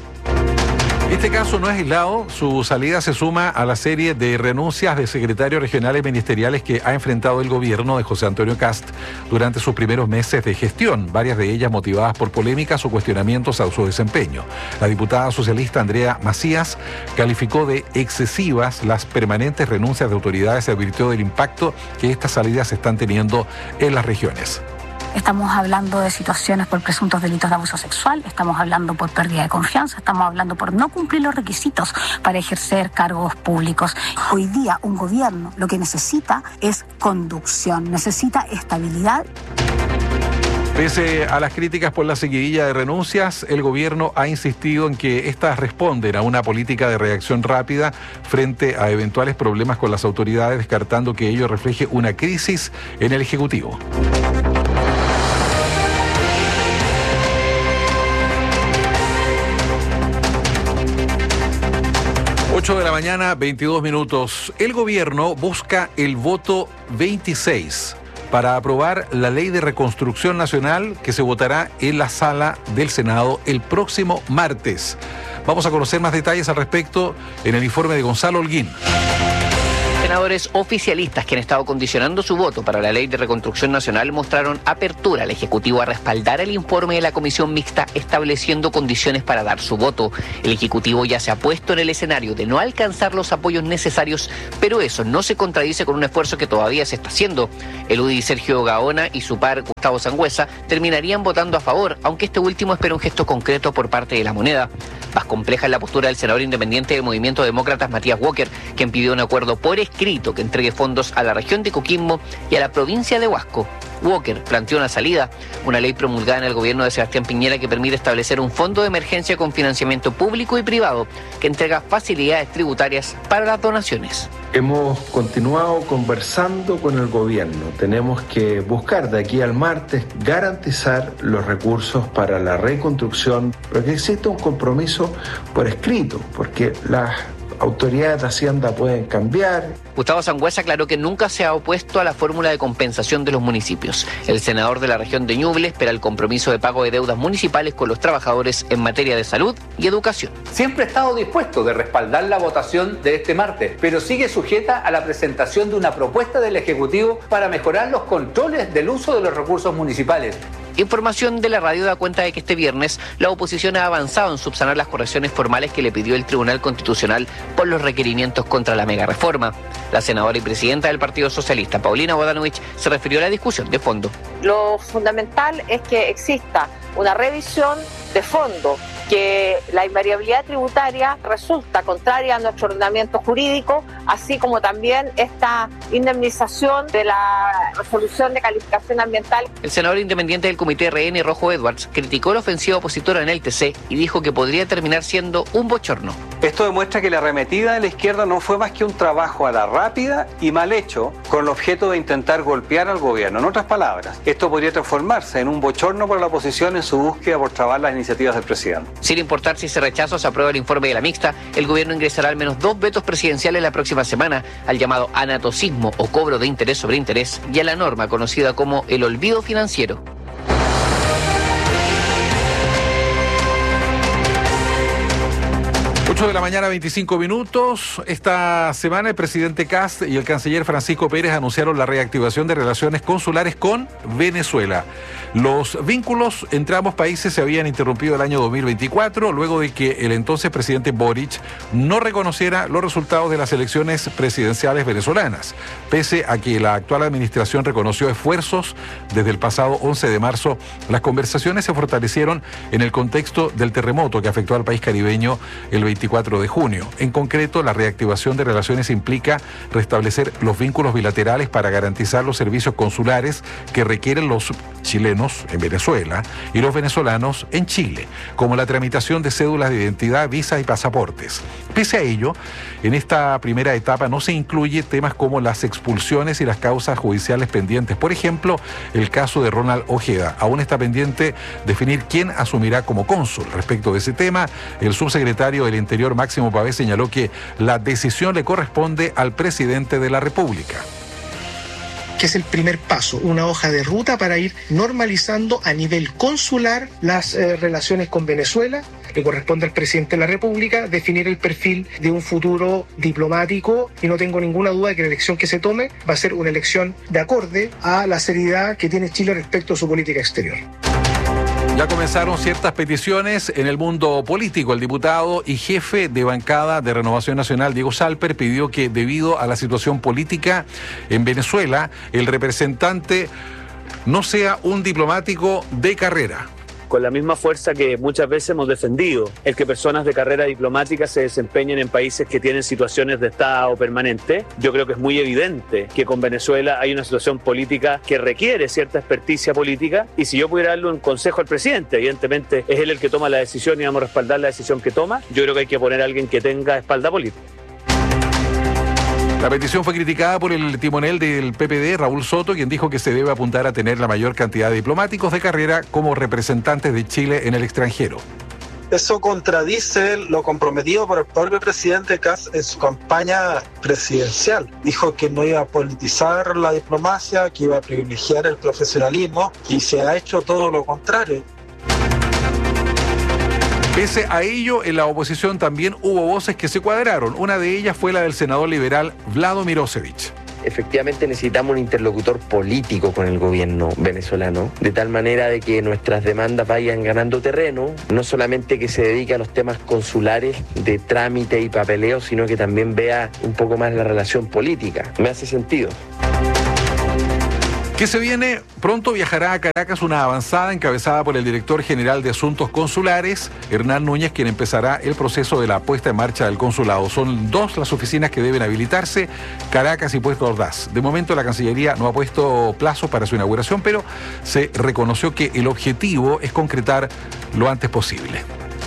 Este caso no es aislado, su salida se suma a la serie de renuncias de secretarios regionales ministeriales que ha enfrentado el gobierno de José Antonio Kast durante sus primeros meses de gestión, varias de ellas motivadas por polémicas o cuestionamientos a su desempeño. La diputada socialista Andrea Macías calificó de excesivas las permanentes renuncias de autoridades y advirtió del impacto que estas salidas están teniendo en las regiones. Estamos hablando de situaciones por presuntos delitos de abuso sexual, estamos hablando por pérdida de confianza, estamos hablando por no cumplir los requisitos para ejercer cargos públicos. Hoy día un gobierno lo que necesita es conducción, necesita estabilidad. Pese a las críticas por la seguidilla de renuncias, el gobierno ha insistido en que éstas responden a una política de reacción rápida frente a eventuales problemas con las autoridades, descartando que ello refleje una crisis en el Ejecutivo. ocho de la mañana, veintidós minutos. El gobierno busca el voto veintiséis para aprobar la Ley de Reconstrucción Nacional que se votará en la sala del Senado el próximo martes. Vamos a conocer más detalles al respecto en el informe de Gonzalo Holguín. Senadores oficialistas que han estado condicionando su voto para la Ley de Reconstrucción Nacional mostraron apertura al Ejecutivo a respaldar el informe de la Comisión Mixta estableciendo condiciones para dar su voto. El Ejecutivo ya se ha puesto en el escenario de no alcanzar los apoyos necesarios, pero eso no se contradice con un esfuerzo que todavía se está haciendo. El U D I Sergio Gaona y su par Gustavo Sangüesa terminarían votando a favor, aunque este último espera un gesto concreto por parte de la moneda. Más compleja es la postura del senador independiente del Movimiento Demócratas Matías Walker, quien pidió un acuerdo por escrito que entregue fondos a la región de Coquimbo y a la provincia de Huasco. Walker planteó una salida, una ley promulgada en el gobierno de Sebastián Piñera que permite establecer un fondo de emergencia con financiamiento público y privado que entrega facilidades tributarias para las donaciones. Hemos continuado conversando con el gobierno. Tenemos que buscar de aquí al martes garantizar los recursos para la reconstrucción, pero que exista un compromiso por escrito, porque las autoridades de Hacienda pueden cambiar. Gustavo Sangüesa aclaró que nunca se ha opuesto a la fórmula de compensación de los municipios. El senador de la región de Ñuble espera el compromiso de pago de deudas municipales con los trabajadores en materia de salud y educación. Siempre ha estado dispuesto de respaldar la votación de este martes, pero sigue sujeta a la presentación de una propuesta del Ejecutivo para mejorar los controles del uso de los recursos municipales. Información de la radio da cuenta de que este viernes la oposición ha avanzado en subsanar las correcciones formales que le pidió el Tribunal Constitucional por los requerimientos contra la mega reforma. La senadora y presidenta del Partido Socialista, Paulina Bodanovich, se refirió a la discusión de fondo. Lo fundamental es que exista una revisión de fondo, que la invariabilidad tributaria resulta contraria a nuestro ordenamiento jurídico, así como también esta indemnización de la resolución de calificación ambiental. El senador independiente del Comité R N, Rojo Edwards, criticó la ofensiva opositora en el T C y dijo que podría terminar siendo un bochorno. Esto demuestra que la arremetida de la izquierda no fue más que un trabajo a la rápida y mal hecho con el objeto de intentar golpear al gobierno. En otras palabras, esto podría transformarse en un bochorno para la oposición en su búsqueda por trabar las iniciativas del presidente. Sin importar si se rechaza o se aprueba el informe de la mixta, el gobierno ingresará al menos dos vetos presidenciales la próxima semana al llamado anatocismo o cobro de interés sobre interés y a la norma conocida como el olvido financiero. ocho de la mañana, veinticinco minutos. Esta semana el presidente Kast y el canciller Francisco Pérez anunciaron la reactivación de relaciones consulares con Venezuela. Los vínculos entre ambos países se habían interrumpido el año dos mil veinticuatro, luego de que el entonces presidente Boric no reconociera los resultados de las elecciones presidenciales venezolanas, pese a que la actual administración reconoció esfuerzos desde el pasado once de marzo. Las conversaciones se fortalecieron en el contexto del terremoto que afectó al país caribeño el veinticuatro de junio. En concreto, la reactivación de relaciones implica restablecer los vínculos bilaterales para garantizar los servicios consulares que requieren los chilenos en Venezuela y los venezolanos en Chile, como la tramitación de cédulas de identidad, visas y pasaportes. Pese a ello, en esta primera etapa no se incluye temas como las expulsiones y las causas judiciales pendientes. Por ejemplo, el caso de Ronald Ojeda. Aún está pendiente definir quién asumirá como cónsul. Respecto de ese tema, el subsecretario del Interior, Máximo Pavés, señaló que la decisión le corresponde al presidente de la República. Que es el primer paso, una hoja de ruta para ir normalizando a nivel consular las eh, relaciones con Venezuela. Le corresponde al presidente de la República definir el perfil de un futuro diplomático y no tengo ninguna duda de que la elección que se tome va a ser una elección de acorde a la seriedad que tiene Chile respecto a su política exterior. Ya comenzaron ciertas peticiones en el mundo político. El diputado y jefe de bancada de Renovación Nacional, Diego Salper, pidió que debido a la situación política en Venezuela, el representante no sea un diplomático de carrera. con la misma fuerza que muchas veces hemos defendido el que personas de carrera diplomática se desempeñen en países que tienen situaciones de estado permanente. Yo creo que es muy evidente que con Venezuela hay una situación política que requiere cierta experticia política, y si yo pudiera darle un consejo al presidente, evidentemente es él el que toma la decisión y vamos a respaldar la decisión que toma. Yo creo que hay que poner a alguien que tenga espalda política. La petición fue criticada por el timonel del P P D, Raúl Soto, quien dijo que se debe apuntar a tener la mayor cantidad de diplomáticos de carrera como representantes de Chile en el extranjero. Eso contradice lo comprometido por el propio presidente Kast en su campaña presidencial. Dijo que no iba a politizar la diplomacia, que iba a privilegiar el profesionalismo, y se ha hecho todo lo contrario. Pese a ello, en la oposición también hubo voces que se cuadraron. Una de ellas fue la del senador liberal Vlado Mirosevic. Efectivamente necesitamos un interlocutor político con el gobierno venezolano, de tal manera de que nuestras demandas vayan ganando terreno, no solamente que se dedique a los temas consulares de trámite y papeleo, sino que también vea un poco más la relación política. Me hace sentido. ¿Qué se viene? Pronto viajará a Caracas una avanzada encabezada por el director general de Asuntos Consulares, Hernán Núñez, quien empezará el proceso de la puesta en marcha del consulado. Son dos las oficinas que deben habilitarse, Caracas y Puerto Ordaz. De momento la Cancillería no ha puesto plazo para su inauguración, pero se reconoció que el objetivo es concretar lo antes posible.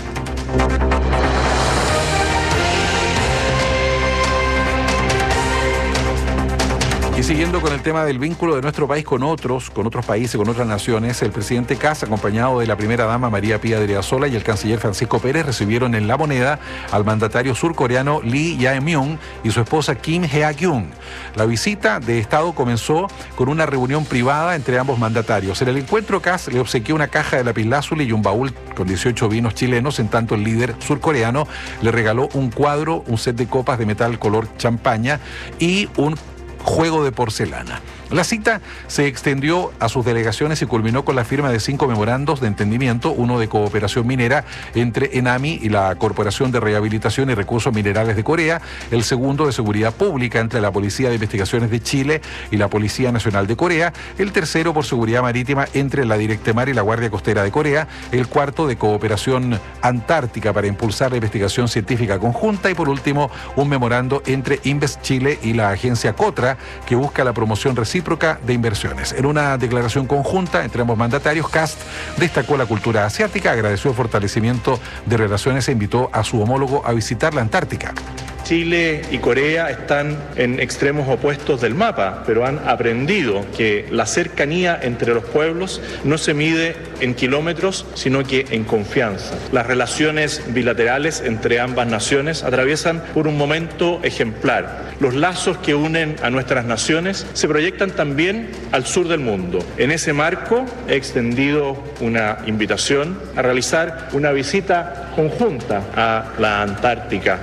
Y siguiendo con el tema del vínculo de nuestro país con otros, con otros países, con otras naciones, el presidente Kast, acompañado de la primera dama María Pía Driesola y el canciller Francisco Pérez, recibieron en La Moneda al mandatario surcoreano Lee Jae-myung y su esposa Kim Hye-kyung. La visita de Estado comenzó con una reunión privada entre ambos mandatarios. En el encuentro, Kast le obsequió una caja de lapislázuli y un baúl con dieciocho vinos chilenos, en tanto el líder surcoreano le regaló un cuadro, un set de copas de metal color champaña y un juego de porcelana. La cita se extendió a sus delegaciones y culminó con la firma de cinco memorandos de entendimiento, uno de cooperación minera entre ENAMI y la Corporación de Rehabilitación y Recursos Minerales de Corea, el segundo de seguridad pública entre la Policía de Investigaciones de Chile y la Policía Nacional de Corea, el tercero por seguridad marítima entre la Directemar y la Guardia Costera de Corea, el cuarto de cooperación antártica para impulsar la investigación científica conjunta y por último un memorando entre Invest Chile y la agencia COTRA que busca la promoción recíproca de inversiones. En una declaración conjunta entre ambos mandatarios, Kast destacó la cultura asiática, agradeció el fortalecimiento de relaciones e invitó a su homólogo a visitar la Antártica. Chile y Corea están en extremos opuestos del mapa, pero han aprendido que la cercanía entre los pueblos no se mide en kilómetros, sino que en confianza. Las relaciones bilaterales entre ambas naciones atraviesan por un momento ejemplar. Los lazos que unen a nuestras naciones se proyectan también al sur del mundo. En ese marco he extendido una invitación a realizar una visita conjunta a la Antártica.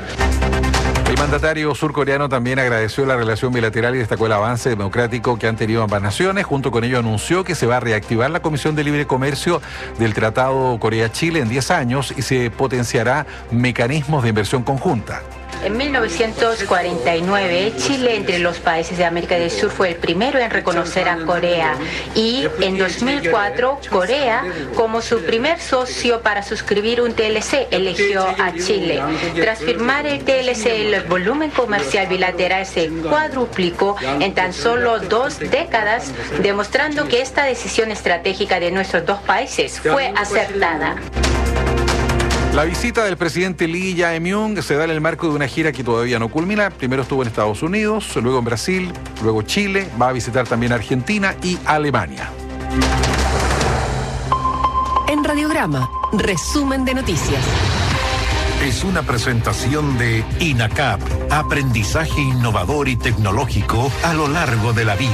El mandatario surcoreano también agradeció la relación bilateral y destacó el avance democrático que han tenido ambas naciones. Junto con ello anunció que se va a reactivar la Comisión de Libre Comercio del Tratado Corea-Chile en diez años y se potenciará mecanismos de inversión conjunta. En mil novecientos cuarenta y nueve, Chile, entre los países de América del Sur, fue el primero en reconocer a Corea. Y en dos mil cuatro, Corea, como su primer socio para suscribir un T L C, eligió a Chile. Tras firmar el T L C, el volumen comercial bilateral se cuadruplicó en tan solo dos décadas, demostrando que esta decisión estratégica de nuestros dos países fue acertada. La visita del presidente Lee Jae-myung se da en el marco de una gira que todavía no culmina. Primero estuvo en Estados Unidos, luego en Brasil, luego Chile, va a visitar también Argentina y Alemania. En Radiograma, resumen de noticias. Es una presentación de INACAP, aprendizaje innovador y tecnológico a lo largo de la vida.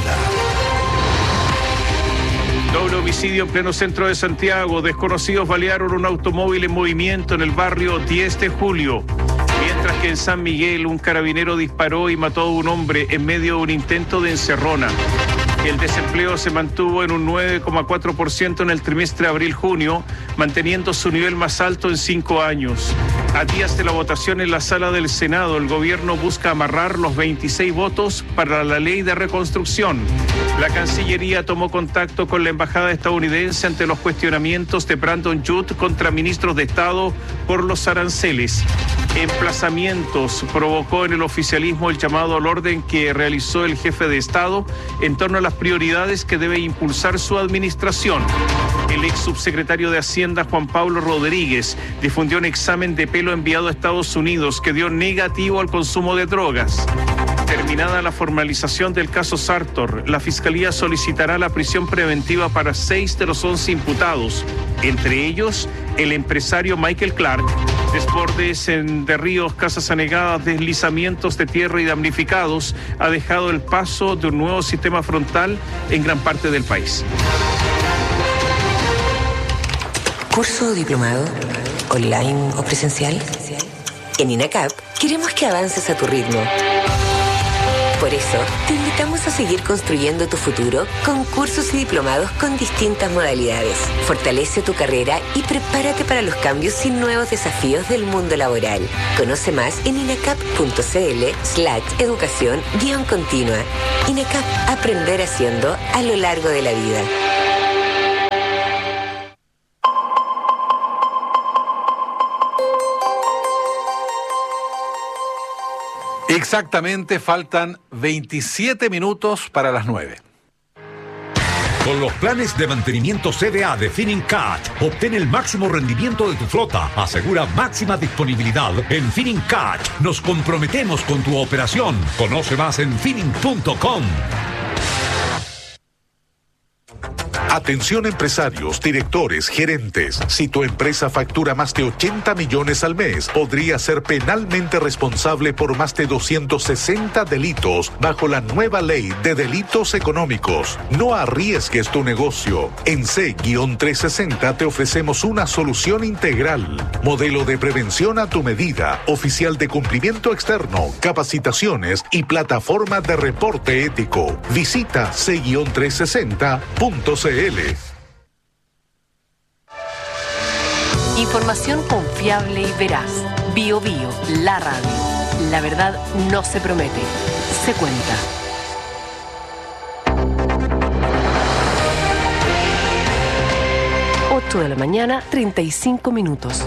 Doble homicidio en pleno centro de Santiago. Desconocidos balearon un automóvil en movimiento en el barrio diez de julio. Mientras que en San Miguel un carabinero disparó y mató a un hombre en medio de un intento de encerrona. El desempleo se mantuvo en un nueve coma cuatro por ciento en el trimestre abril-junio, manteniendo su nivel más alto en cinco años. A días de la votación en la sala del Senado, el gobierno busca amarrar los veintiséis votos para la ley de reconstrucción. La Cancillería tomó contacto con la embajada estadounidense ante los cuestionamientos de Brandon Judd contra ministros de Estado por los aranceles. Emplazamientos provocó en el oficialismo el llamado al orden que realizó el jefe de Estado en torno a las prioridades que debe impulsar su administración. El ex subsecretario de Hacienda, Juan Pablo Rodríguez, difundió un examen de pelo enviado a Estados Unidos que dio negativo al consumo de drogas. Terminada la formalización del caso Sartor, la Fiscalía solicitará la prisión preventiva para seis de los once imputados, entre ellos el empresario Michael Clark. Desbordes en de ríos, casas anegadas, deslizamientos de tierra y damnificados ha dejado el paso de un nuevo sistema frontal en gran parte del país. ¿Curso diplomado, online o presencial? En INACAP queremos que avances a tu ritmo. Por eso, te invitamos a seguir construyendo tu futuro con cursos y diplomados con distintas modalidades. Fortalece tu carrera y prepárate para los cambios y nuevos desafíos del mundo laboral. Conoce más en inacap.cl slash educación guión continua. INACAP, aprender haciendo a lo largo de la vida. Exactamente, faltan veintisiete minutos para las nueve. Con los planes de mantenimiento C D A de Finincat, obtén el máximo rendimiento de tu flota. Asegura máxima disponibilidad. En Finincat nos comprometemos con tu operación. Conoce más en Finin punto com. Atención empresarios, directores, gerentes. Si tu empresa factura más de ochenta millones al mes, podría ser penalmente responsable por más de doscientos sesenta delitos bajo la nueva ley de delitos económicos. No arriesgues tu negocio. En C trescientos sesenta te ofrecemos una solución integral. Modelo de prevención a tu medida, oficial de cumplimiento externo, capacitaciones y plataforma de reporte ético. Visita C trescientos sesenta punto c l. Información confiable y veraz. Bio Bio, la radio. La verdad no se promete, se cuenta. ocho de la mañana, treinta y cinco minutos.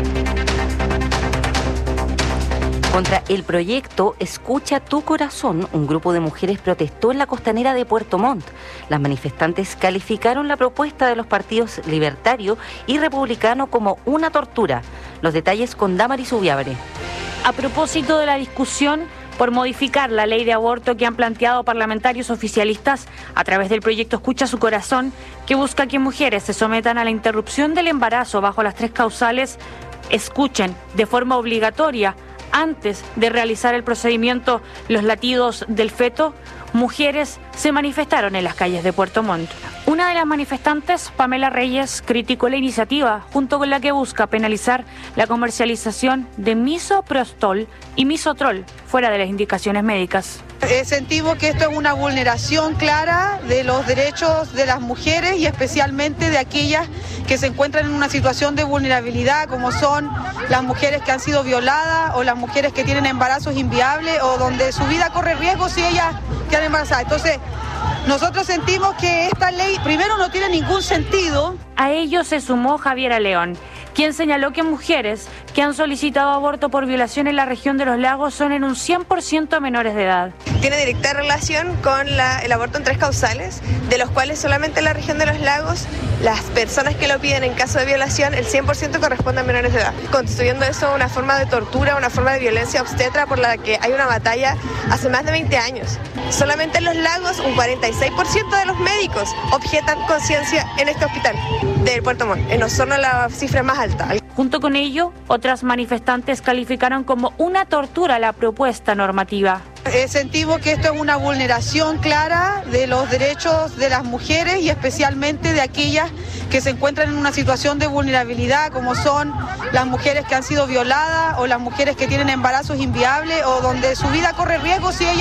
Contra el proyecto Escucha tu Corazón, un grupo de mujeres protestó en la costanera de Puerto Montt. Las manifestantes calificaron la propuesta de los partidos Libertario y Republicano como una tortura. Los detalles con Damaris Ubiabre. A propósito de la discusión por modificar la ley de aborto que han planteado parlamentarios oficialistas a través del proyecto Escucha su Corazón, que busca que mujeres se sometan a la interrupción del embarazo bajo las tres causales, escuchen de forma obligatoria antes de realizar el procedimiento los latidos del feto, mujeres se manifestaron en las calles de Puerto Montt. Una de las manifestantes, Pamela Reyes, criticó la iniciativa junto con la que busca penalizar la comercialización de misoprostol y misotrol fuera de las indicaciones médicas. Eh, sentimos que esto es una vulneración clara de los derechos de las mujeres y especialmente de aquellas que se encuentran en una situación de vulnerabilidad, como son las mujeres que han sido violadas o las mujeres que tienen embarazos inviables o donde su vida corre riesgo si ellas quedan embarazadas. Entonces, nosotros sentimos que esta ley, primero, no tiene ningún sentido. A ello se sumó Javiera León, quien señaló que mujeres que han solicitado aborto por violación en la región de los lagos son en un cien por ciento menores de edad. Tiene directa relación con la, el aborto en tres causales, de los cuales solamente en la región de los lagos las personas que lo piden en caso de violación, el cien por ciento corresponde a menores de edad, constituyendo eso una forma de tortura, una forma de violencia obstetra por la que hay una batalla hace más de veinte años. Solamente en los lagos un cuarenta y seis por ciento de los médicos objetan conciencia en este hospital de Puerto Montt, en Osorno la cifra más alta. Junto con ello, otras manifestantes calificaron como una tortura la propuesta normativa. Eh, sentimos que esto es una vulneración clara de los derechos de las mujeres y especialmente de aquellas que se encuentran en una situación de vulnerabilidad, como son las mujeres que han sido violadas o las mujeres que tienen embarazos inviables o donde su vida corre riesgo si ellas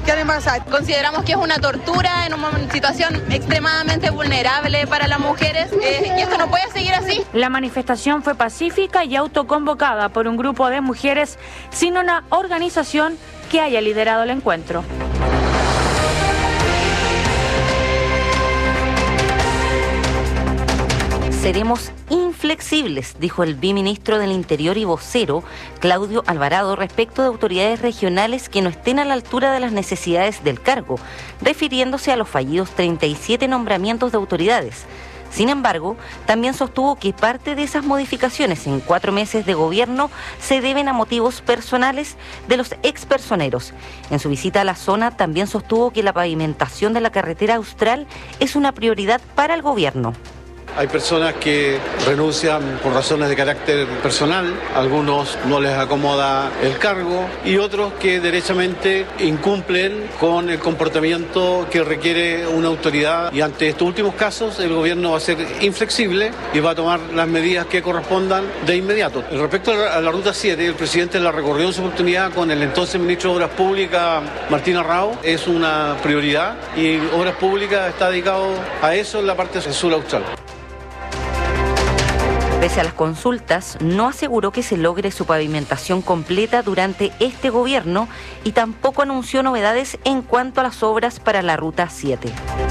quedar embarazadas. Consideramos que es una tortura en una situación extremadamente vulnerable para las mujeres eh, y esto no puede seguir así. La manifestación fue pacífica y autoconvocada por un grupo de mujeres sin una organización que haya liderado el encuentro. Seremos inflexibles, dijo el viceministro del Interior y vocero, Claudio Alvarado, respecto de autoridades regionales que no estén a la altura de las necesidades del cargo, refiriéndose a los fallidos treinta y siete nombramientos de autoridades. Sin embargo, también sostuvo que parte de esas modificaciones en cuatro meses de gobierno se deben a motivos personales de los expersoneros. En su visita a la zona también sostuvo que la pavimentación de la carretera austral es una prioridad para el gobierno. Hay personas que renuncian por razones de carácter personal, algunos no les acomoda el cargo y otros que derechamente incumplen con el comportamiento que requiere una autoridad. Y ante estos últimos casos el gobierno va a ser inflexible y va a tomar las medidas que correspondan de inmediato. Respecto a la Ruta siete, el presidente la recorrió en su oportunidad con el entonces ministro de Obras Públicas, Martín Arrao. Es una prioridad y Obras Públicas está dedicado a eso en la parte sur austral. Pese a las consultas, no aseguró que se logre su pavimentación completa durante este gobierno y tampoco anunció novedades en cuanto a las obras para la Ruta siete.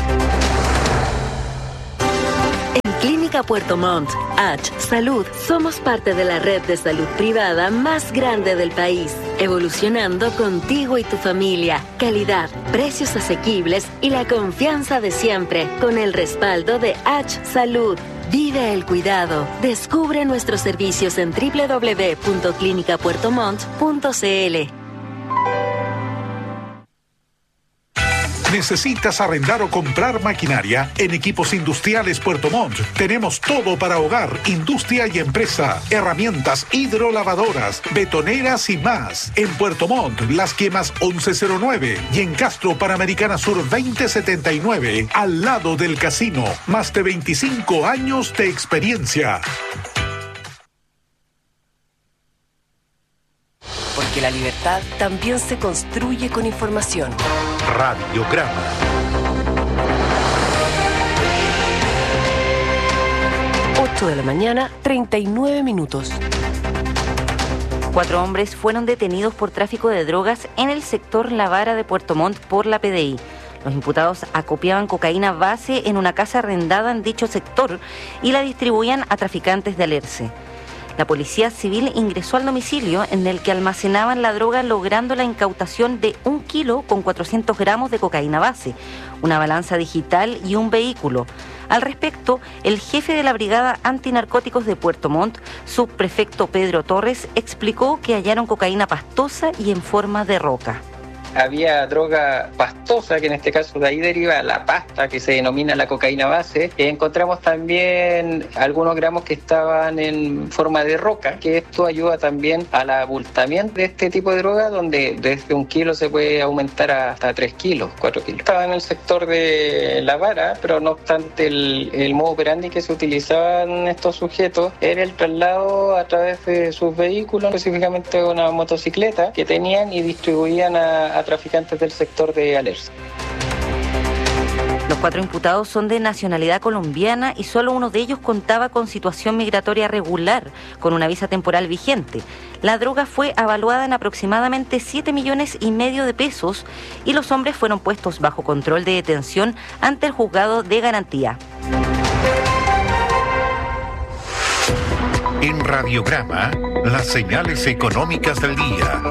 En Clínica Puerto Montt, H Salud, somos parte de la red de salud privada más grande del país, evolucionando contigo y tu familia. Calidad, precios asequibles y la confianza de siempre, con el respaldo de H Salud. Vive el cuidado. Descubre nuestros servicios en doble u doble u doble u punto clínica puerto montt punto c l. ¿Necesitas arrendar o comprar maquinaria? En Equipos Industriales Puerto Montt tenemos todo para hogar, industria y empresa, herramientas hidrolavadoras, betoneras y más. En Puerto Montt, Las Quemas once cero nueve y en Castro, Panamericana Sur veinte setenta y nueve, al lado del casino. Más de veinticinco años de experiencia. Porque la libertad también se construye con información. Radiograma. ocho de la mañana, treinta y nueve minutos. Cuatro hombres fueron detenidos por tráfico de drogas en el sector La Vara de Puerto Montt por la P D I. Los imputados acopiaban cocaína base en una casa arrendada en dicho sector y la distribuían a traficantes de Alerce. La Policía Civil ingresó al domicilio en el que almacenaban la droga, logrando la incautación de un kilo con cuatrocientos gramos de cocaína base, una balanza digital y un vehículo. Al respecto, el jefe de la Brigada Antinarcóticos de Puerto Montt, subprefecto Pedro Torres, explicó que hallaron cocaína pastosa y en forma de roca. Había droga pastosa, que en este caso de ahí deriva la pasta, que se denomina la cocaína base. Encontramos también algunos gramos que estaban en forma de roca, que esto ayuda también al abultamiento de este tipo de droga, donde desde un kilo se puede aumentar hasta tres kilos, cuatro kilos. Estaba en el sector de La Vara, pero no obstante el, el modo operandi que se utilizaban estos sujetos era el traslado a través de sus vehículos, específicamente una motocicleta que tenían y distribuían a, a traficantes del sector de Alerce. Los cuatro imputados son de nacionalidad colombiana y solo uno de ellos contaba con situación migratoria regular, con una visa temporal vigente. La droga fue evaluada en aproximadamente siete millones y medio de pesos y los hombres fueron puestos bajo control de detención ante el juzgado de garantía. En Radiograma, las señales económicas del día.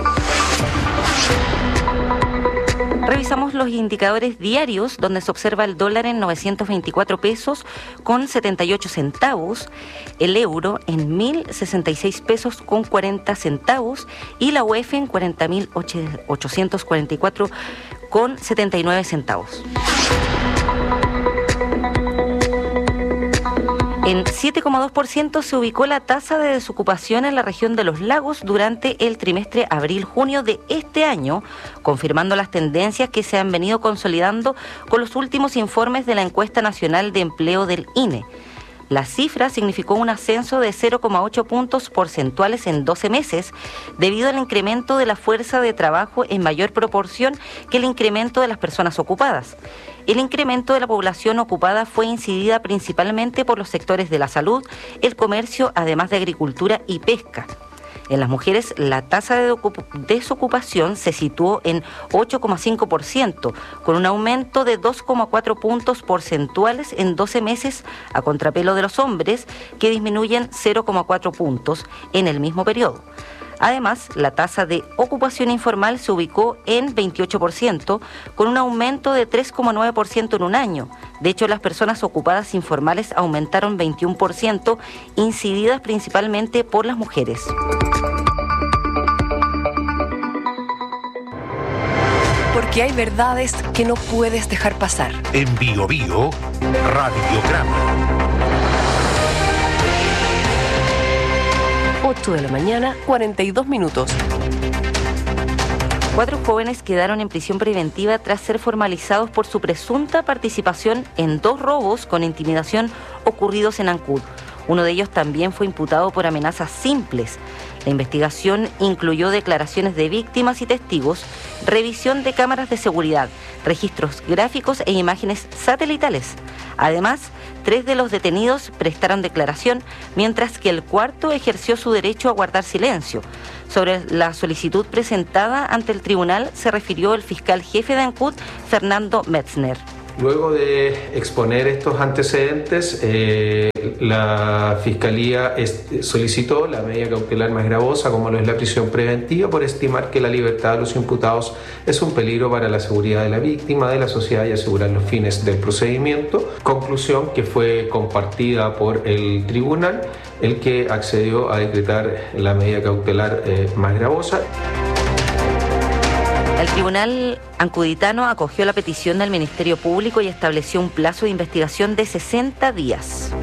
Revisamos los indicadores diarios, donde se observa el dólar en novecientos veinticuatro pesos con setenta y ocho centavos, el euro en mil sesenta y seis pesos con cuarenta centavos y la U E F en cuarenta mil ochocientos cuarenta y cuatro con setenta y nueve centavos. En siete coma dos por ciento se ubicó la tasa de desocupación en la región de los lagos durante el trimestre abril-junio de este año, confirmando las tendencias que se han venido consolidando con los últimos informes de la Encuesta Nacional de Empleo del I N E. La cifra significó un ascenso de cero coma ocho puntos porcentuales en doce meses, debido al incremento de la fuerza de trabajo en mayor proporción que el incremento de las personas ocupadas. El incremento de la población ocupada fue incidida principalmente por los sectores de la salud, el comercio, además de agricultura y pesca. En las mujeres, la tasa de desocupación se situó en ocho coma cinco por ciento, con un aumento de dos coma cuatro puntos porcentuales en doce meses, a contrapelo de los hombres, que disminuyen cero coma cuatro puntos en el mismo periodo. Además, la tasa de ocupación informal se ubicó en veintiocho por ciento, con un aumento de tres coma nueve por ciento en un año. De hecho, las personas ocupadas informales aumentaron veintiuno por ciento, incididas principalmente por las mujeres. Porque hay verdades que no puedes dejar pasar. En Bio Bio, Radiograma. ocho de la mañana, cuarenta y dos minutos. Cuatro jóvenes quedaron en prisión preventiva tras ser formalizados por su presunta participación en dos robos con intimidación ocurridos en Ancud. Uno de ellos también fue imputado por amenazas simples. La investigación incluyó declaraciones de víctimas y testigos, revisión de cámaras de seguridad, registros gráficos e imágenes satelitales. Además, tres de los detenidos prestaron declaración, mientras que el cuarto ejerció su derecho a guardar silencio. Sobre la solicitud presentada ante el tribunal se refirió el fiscal jefe de Ancud, Fernando Metzner. Luego de exponer estos antecedentes, eh, la Fiscalía solicitó la medida cautelar más gravosa, como lo es la prisión preventiva, por estimar que la libertad de los imputados es un peligro para la seguridad de la víctima, de la sociedad y asegurar los fines del procedimiento. Conclusión que fue compartida por el tribunal, el que accedió a decretar la medida cautelar eh, más gravosa. El tribunal ancuditano acogió la petición del Ministerio Público y estableció un plazo de investigación de sesenta días.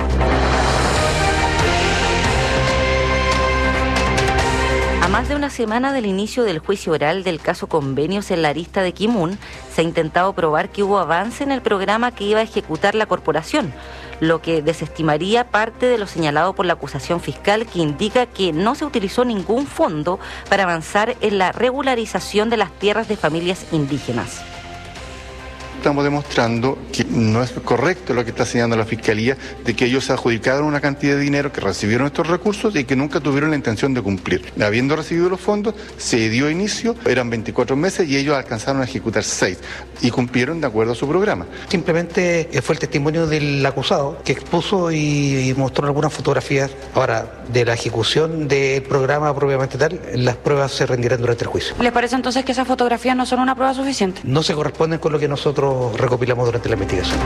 A más de una semana del inicio del juicio oral del caso Convenios en la arista de Kimun, se ha intentado probar que hubo avance en el programa que iba a ejecutar la corporación, lo que desestimaría parte de lo señalado por la acusación fiscal, que indica que no se utilizó ningún fondo para avanzar en la regularización de las tierras de familias indígenas. Estamos demostrando que no es correcto lo que está señalando la Fiscalía, de que ellos adjudicaron una cantidad de dinero, que recibieron estos recursos y que nunca tuvieron la intención de cumplir. Habiendo recibido los fondos, se dio inicio, eran veinticuatro meses y ellos alcanzaron a ejecutar seis y cumplieron de acuerdo a su programa. Simplemente fue el testimonio del acusado que expuso y mostró algunas fotografías. Ahora, de la ejecución del programa propiamente tal, las pruebas se rendirán durante el juicio. ¿Les parece entonces que esas fotografías no son una prueba suficiente? No se corresponden con lo que nosotros recopilamos durante la investigación.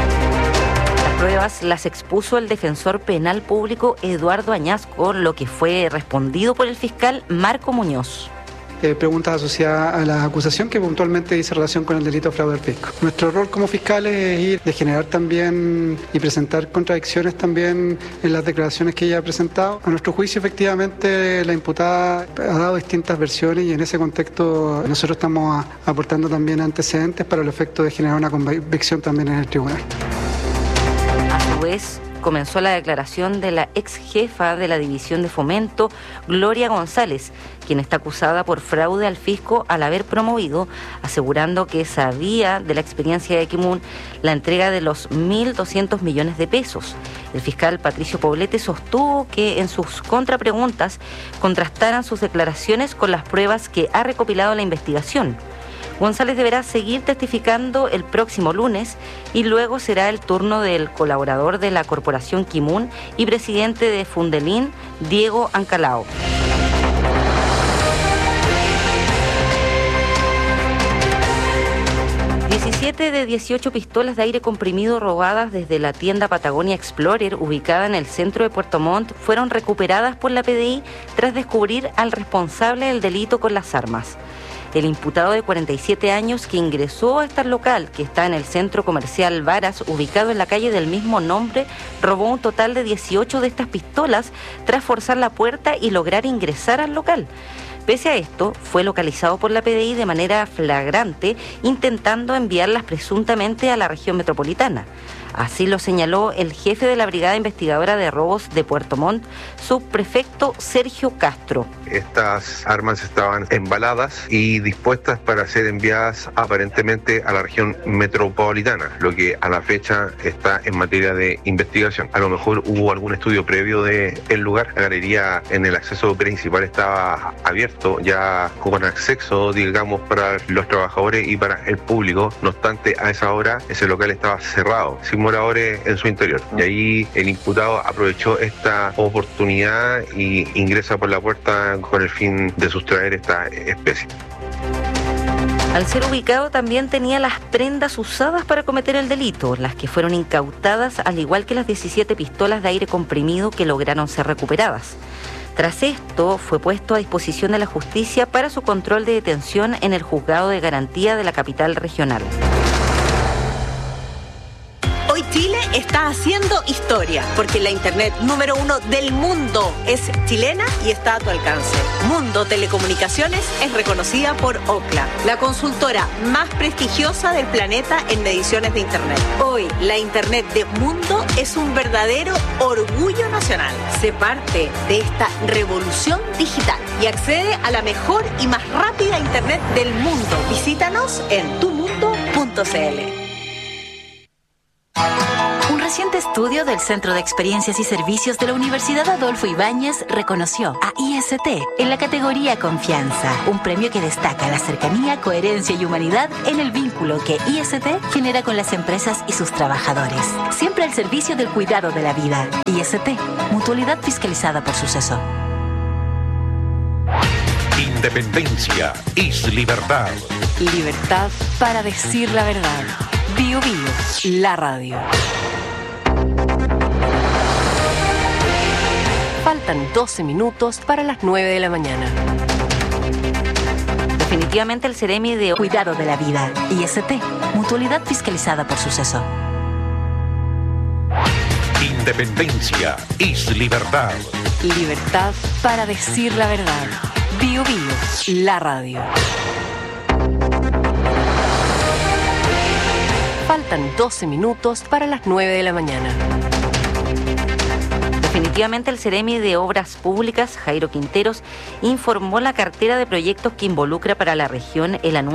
Las pruebas las expuso el defensor penal público Eduardo Añasco, lo que fue respondido por el fiscal Marco Muñoz. Eh, preguntas asociadas a la acusación que puntualmente dice relación con el delito de fraude al fisco. Nuestro rol como fiscales es ir de generar también y presentar contradicciones también en las declaraciones que ella ha presentado. A nuestro juicio, efectivamente, la imputada ha dado distintas versiones y en ese contexto nosotros estamos a, aportando también antecedentes para el efecto de generar una convicción también en el tribunal. A su vez, comenzó la declaración de la ex jefa de la División de Fomento, Gloria González, quien está acusada por fraude al fisco al haber promovido, asegurando que sabía de la experiencia de Kimun, la entrega de los mil doscientos millones de pesos. El fiscal Patricio Poblete sostuvo que en sus contrapreguntas contrastaran sus declaraciones con las pruebas que ha recopilado la investigación. González deberá seguir testificando el próximo lunes y luego será el turno del colaborador de la Corporación Kimun y presidente de Fundelín, Diego Ancalao. diecisiete de dieciocho pistolas de aire comprimido robadas desde la tienda Patagonia Explorer, ubicada en el centro de Puerto Montt, fueron recuperadas por la P D I tras descubrir al responsable del delito con las armas. El imputado de cuarenta y siete años que ingresó a este local, que está en el centro comercial Varas, ubicado en la calle del mismo nombre, robó un total de dieciocho de estas pistolas tras forzar la puerta y lograr ingresar al local. Pese a esto, fue localizado por la P D I de manera flagrante, intentando enviarlas presuntamente a la región metropolitana. Así lo señaló el jefe de la Brigada Investigadora de Robos de Puerto Montt, subprefecto Sergio Castro. Estas armas estaban embaladas y dispuestas para ser enviadas aparentemente a la región metropolitana, lo que a la fecha está en materia de investigación. A lo mejor hubo algún estudio previo del lugar. La galería en el acceso principal estaba abierto, ya con acceso, digamos, para los trabajadores y para el público. No obstante, a esa hora ese local estaba cerrado, sin moradores en su interior. Y ahí el imputado aprovechó esta oportunidad y ingresa por la puerta con el fin de sustraer esta especie. Al ser ubicado también tenía las prendas usadas para cometer el delito, las que fueron incautadas, al igual que las diecisiete pistolas de aire comprimido que lograron ser recuperadas. Tras esto, fue puesto a disposición de la justicia para su control de detención en el juzgado de garantía de la capital regional. Hoy Chile está haciendo historia, porque la internet número uno del mundo es chilena y está a tu alcance. Mundo Telecomunicaciones es reconocida por Ookla, la consultora más prestigiosa del planeta en mediciones de internet. Hoy, la internet de Mundo es un verdadero orgullo nacional. Sé parte de esta revolución digital y accede a la mejor y más rápida internet del mundo. Visítanos en tu mundo punto c l. Un reciente estudio del Centro de Experiencias y Servicios de la Universidad Adolfo Ibáñez reconoció a I S T en la categoría Confianza, un premio que destaca la cercanía, coherencia y humanidad en el vínculo que I S T genera con las empresas y sus trabajadores. Siempre al servicio del cuidado de la vida. I S T, mutualidad fiscalizada por Suceso. Independencia es libertad. Libertad para decir la verdad. Bio Bio, la radio. Faltan doce minutos para las nueve de la mañana. Definitivamente el Ceremi de Cuidado de la Vida, I S T, mutualidad fiscalizada por Suceso. Independencia es libertad. Libertad para decir la verdad. Bio Bio, la radio. Faltan doce minutos para las nueve de la mañana. Definitivamente el Ceremi de Obras Públicas, Jairo Quinteros, informó la cartera de proyectos que involucra para la región el anuncio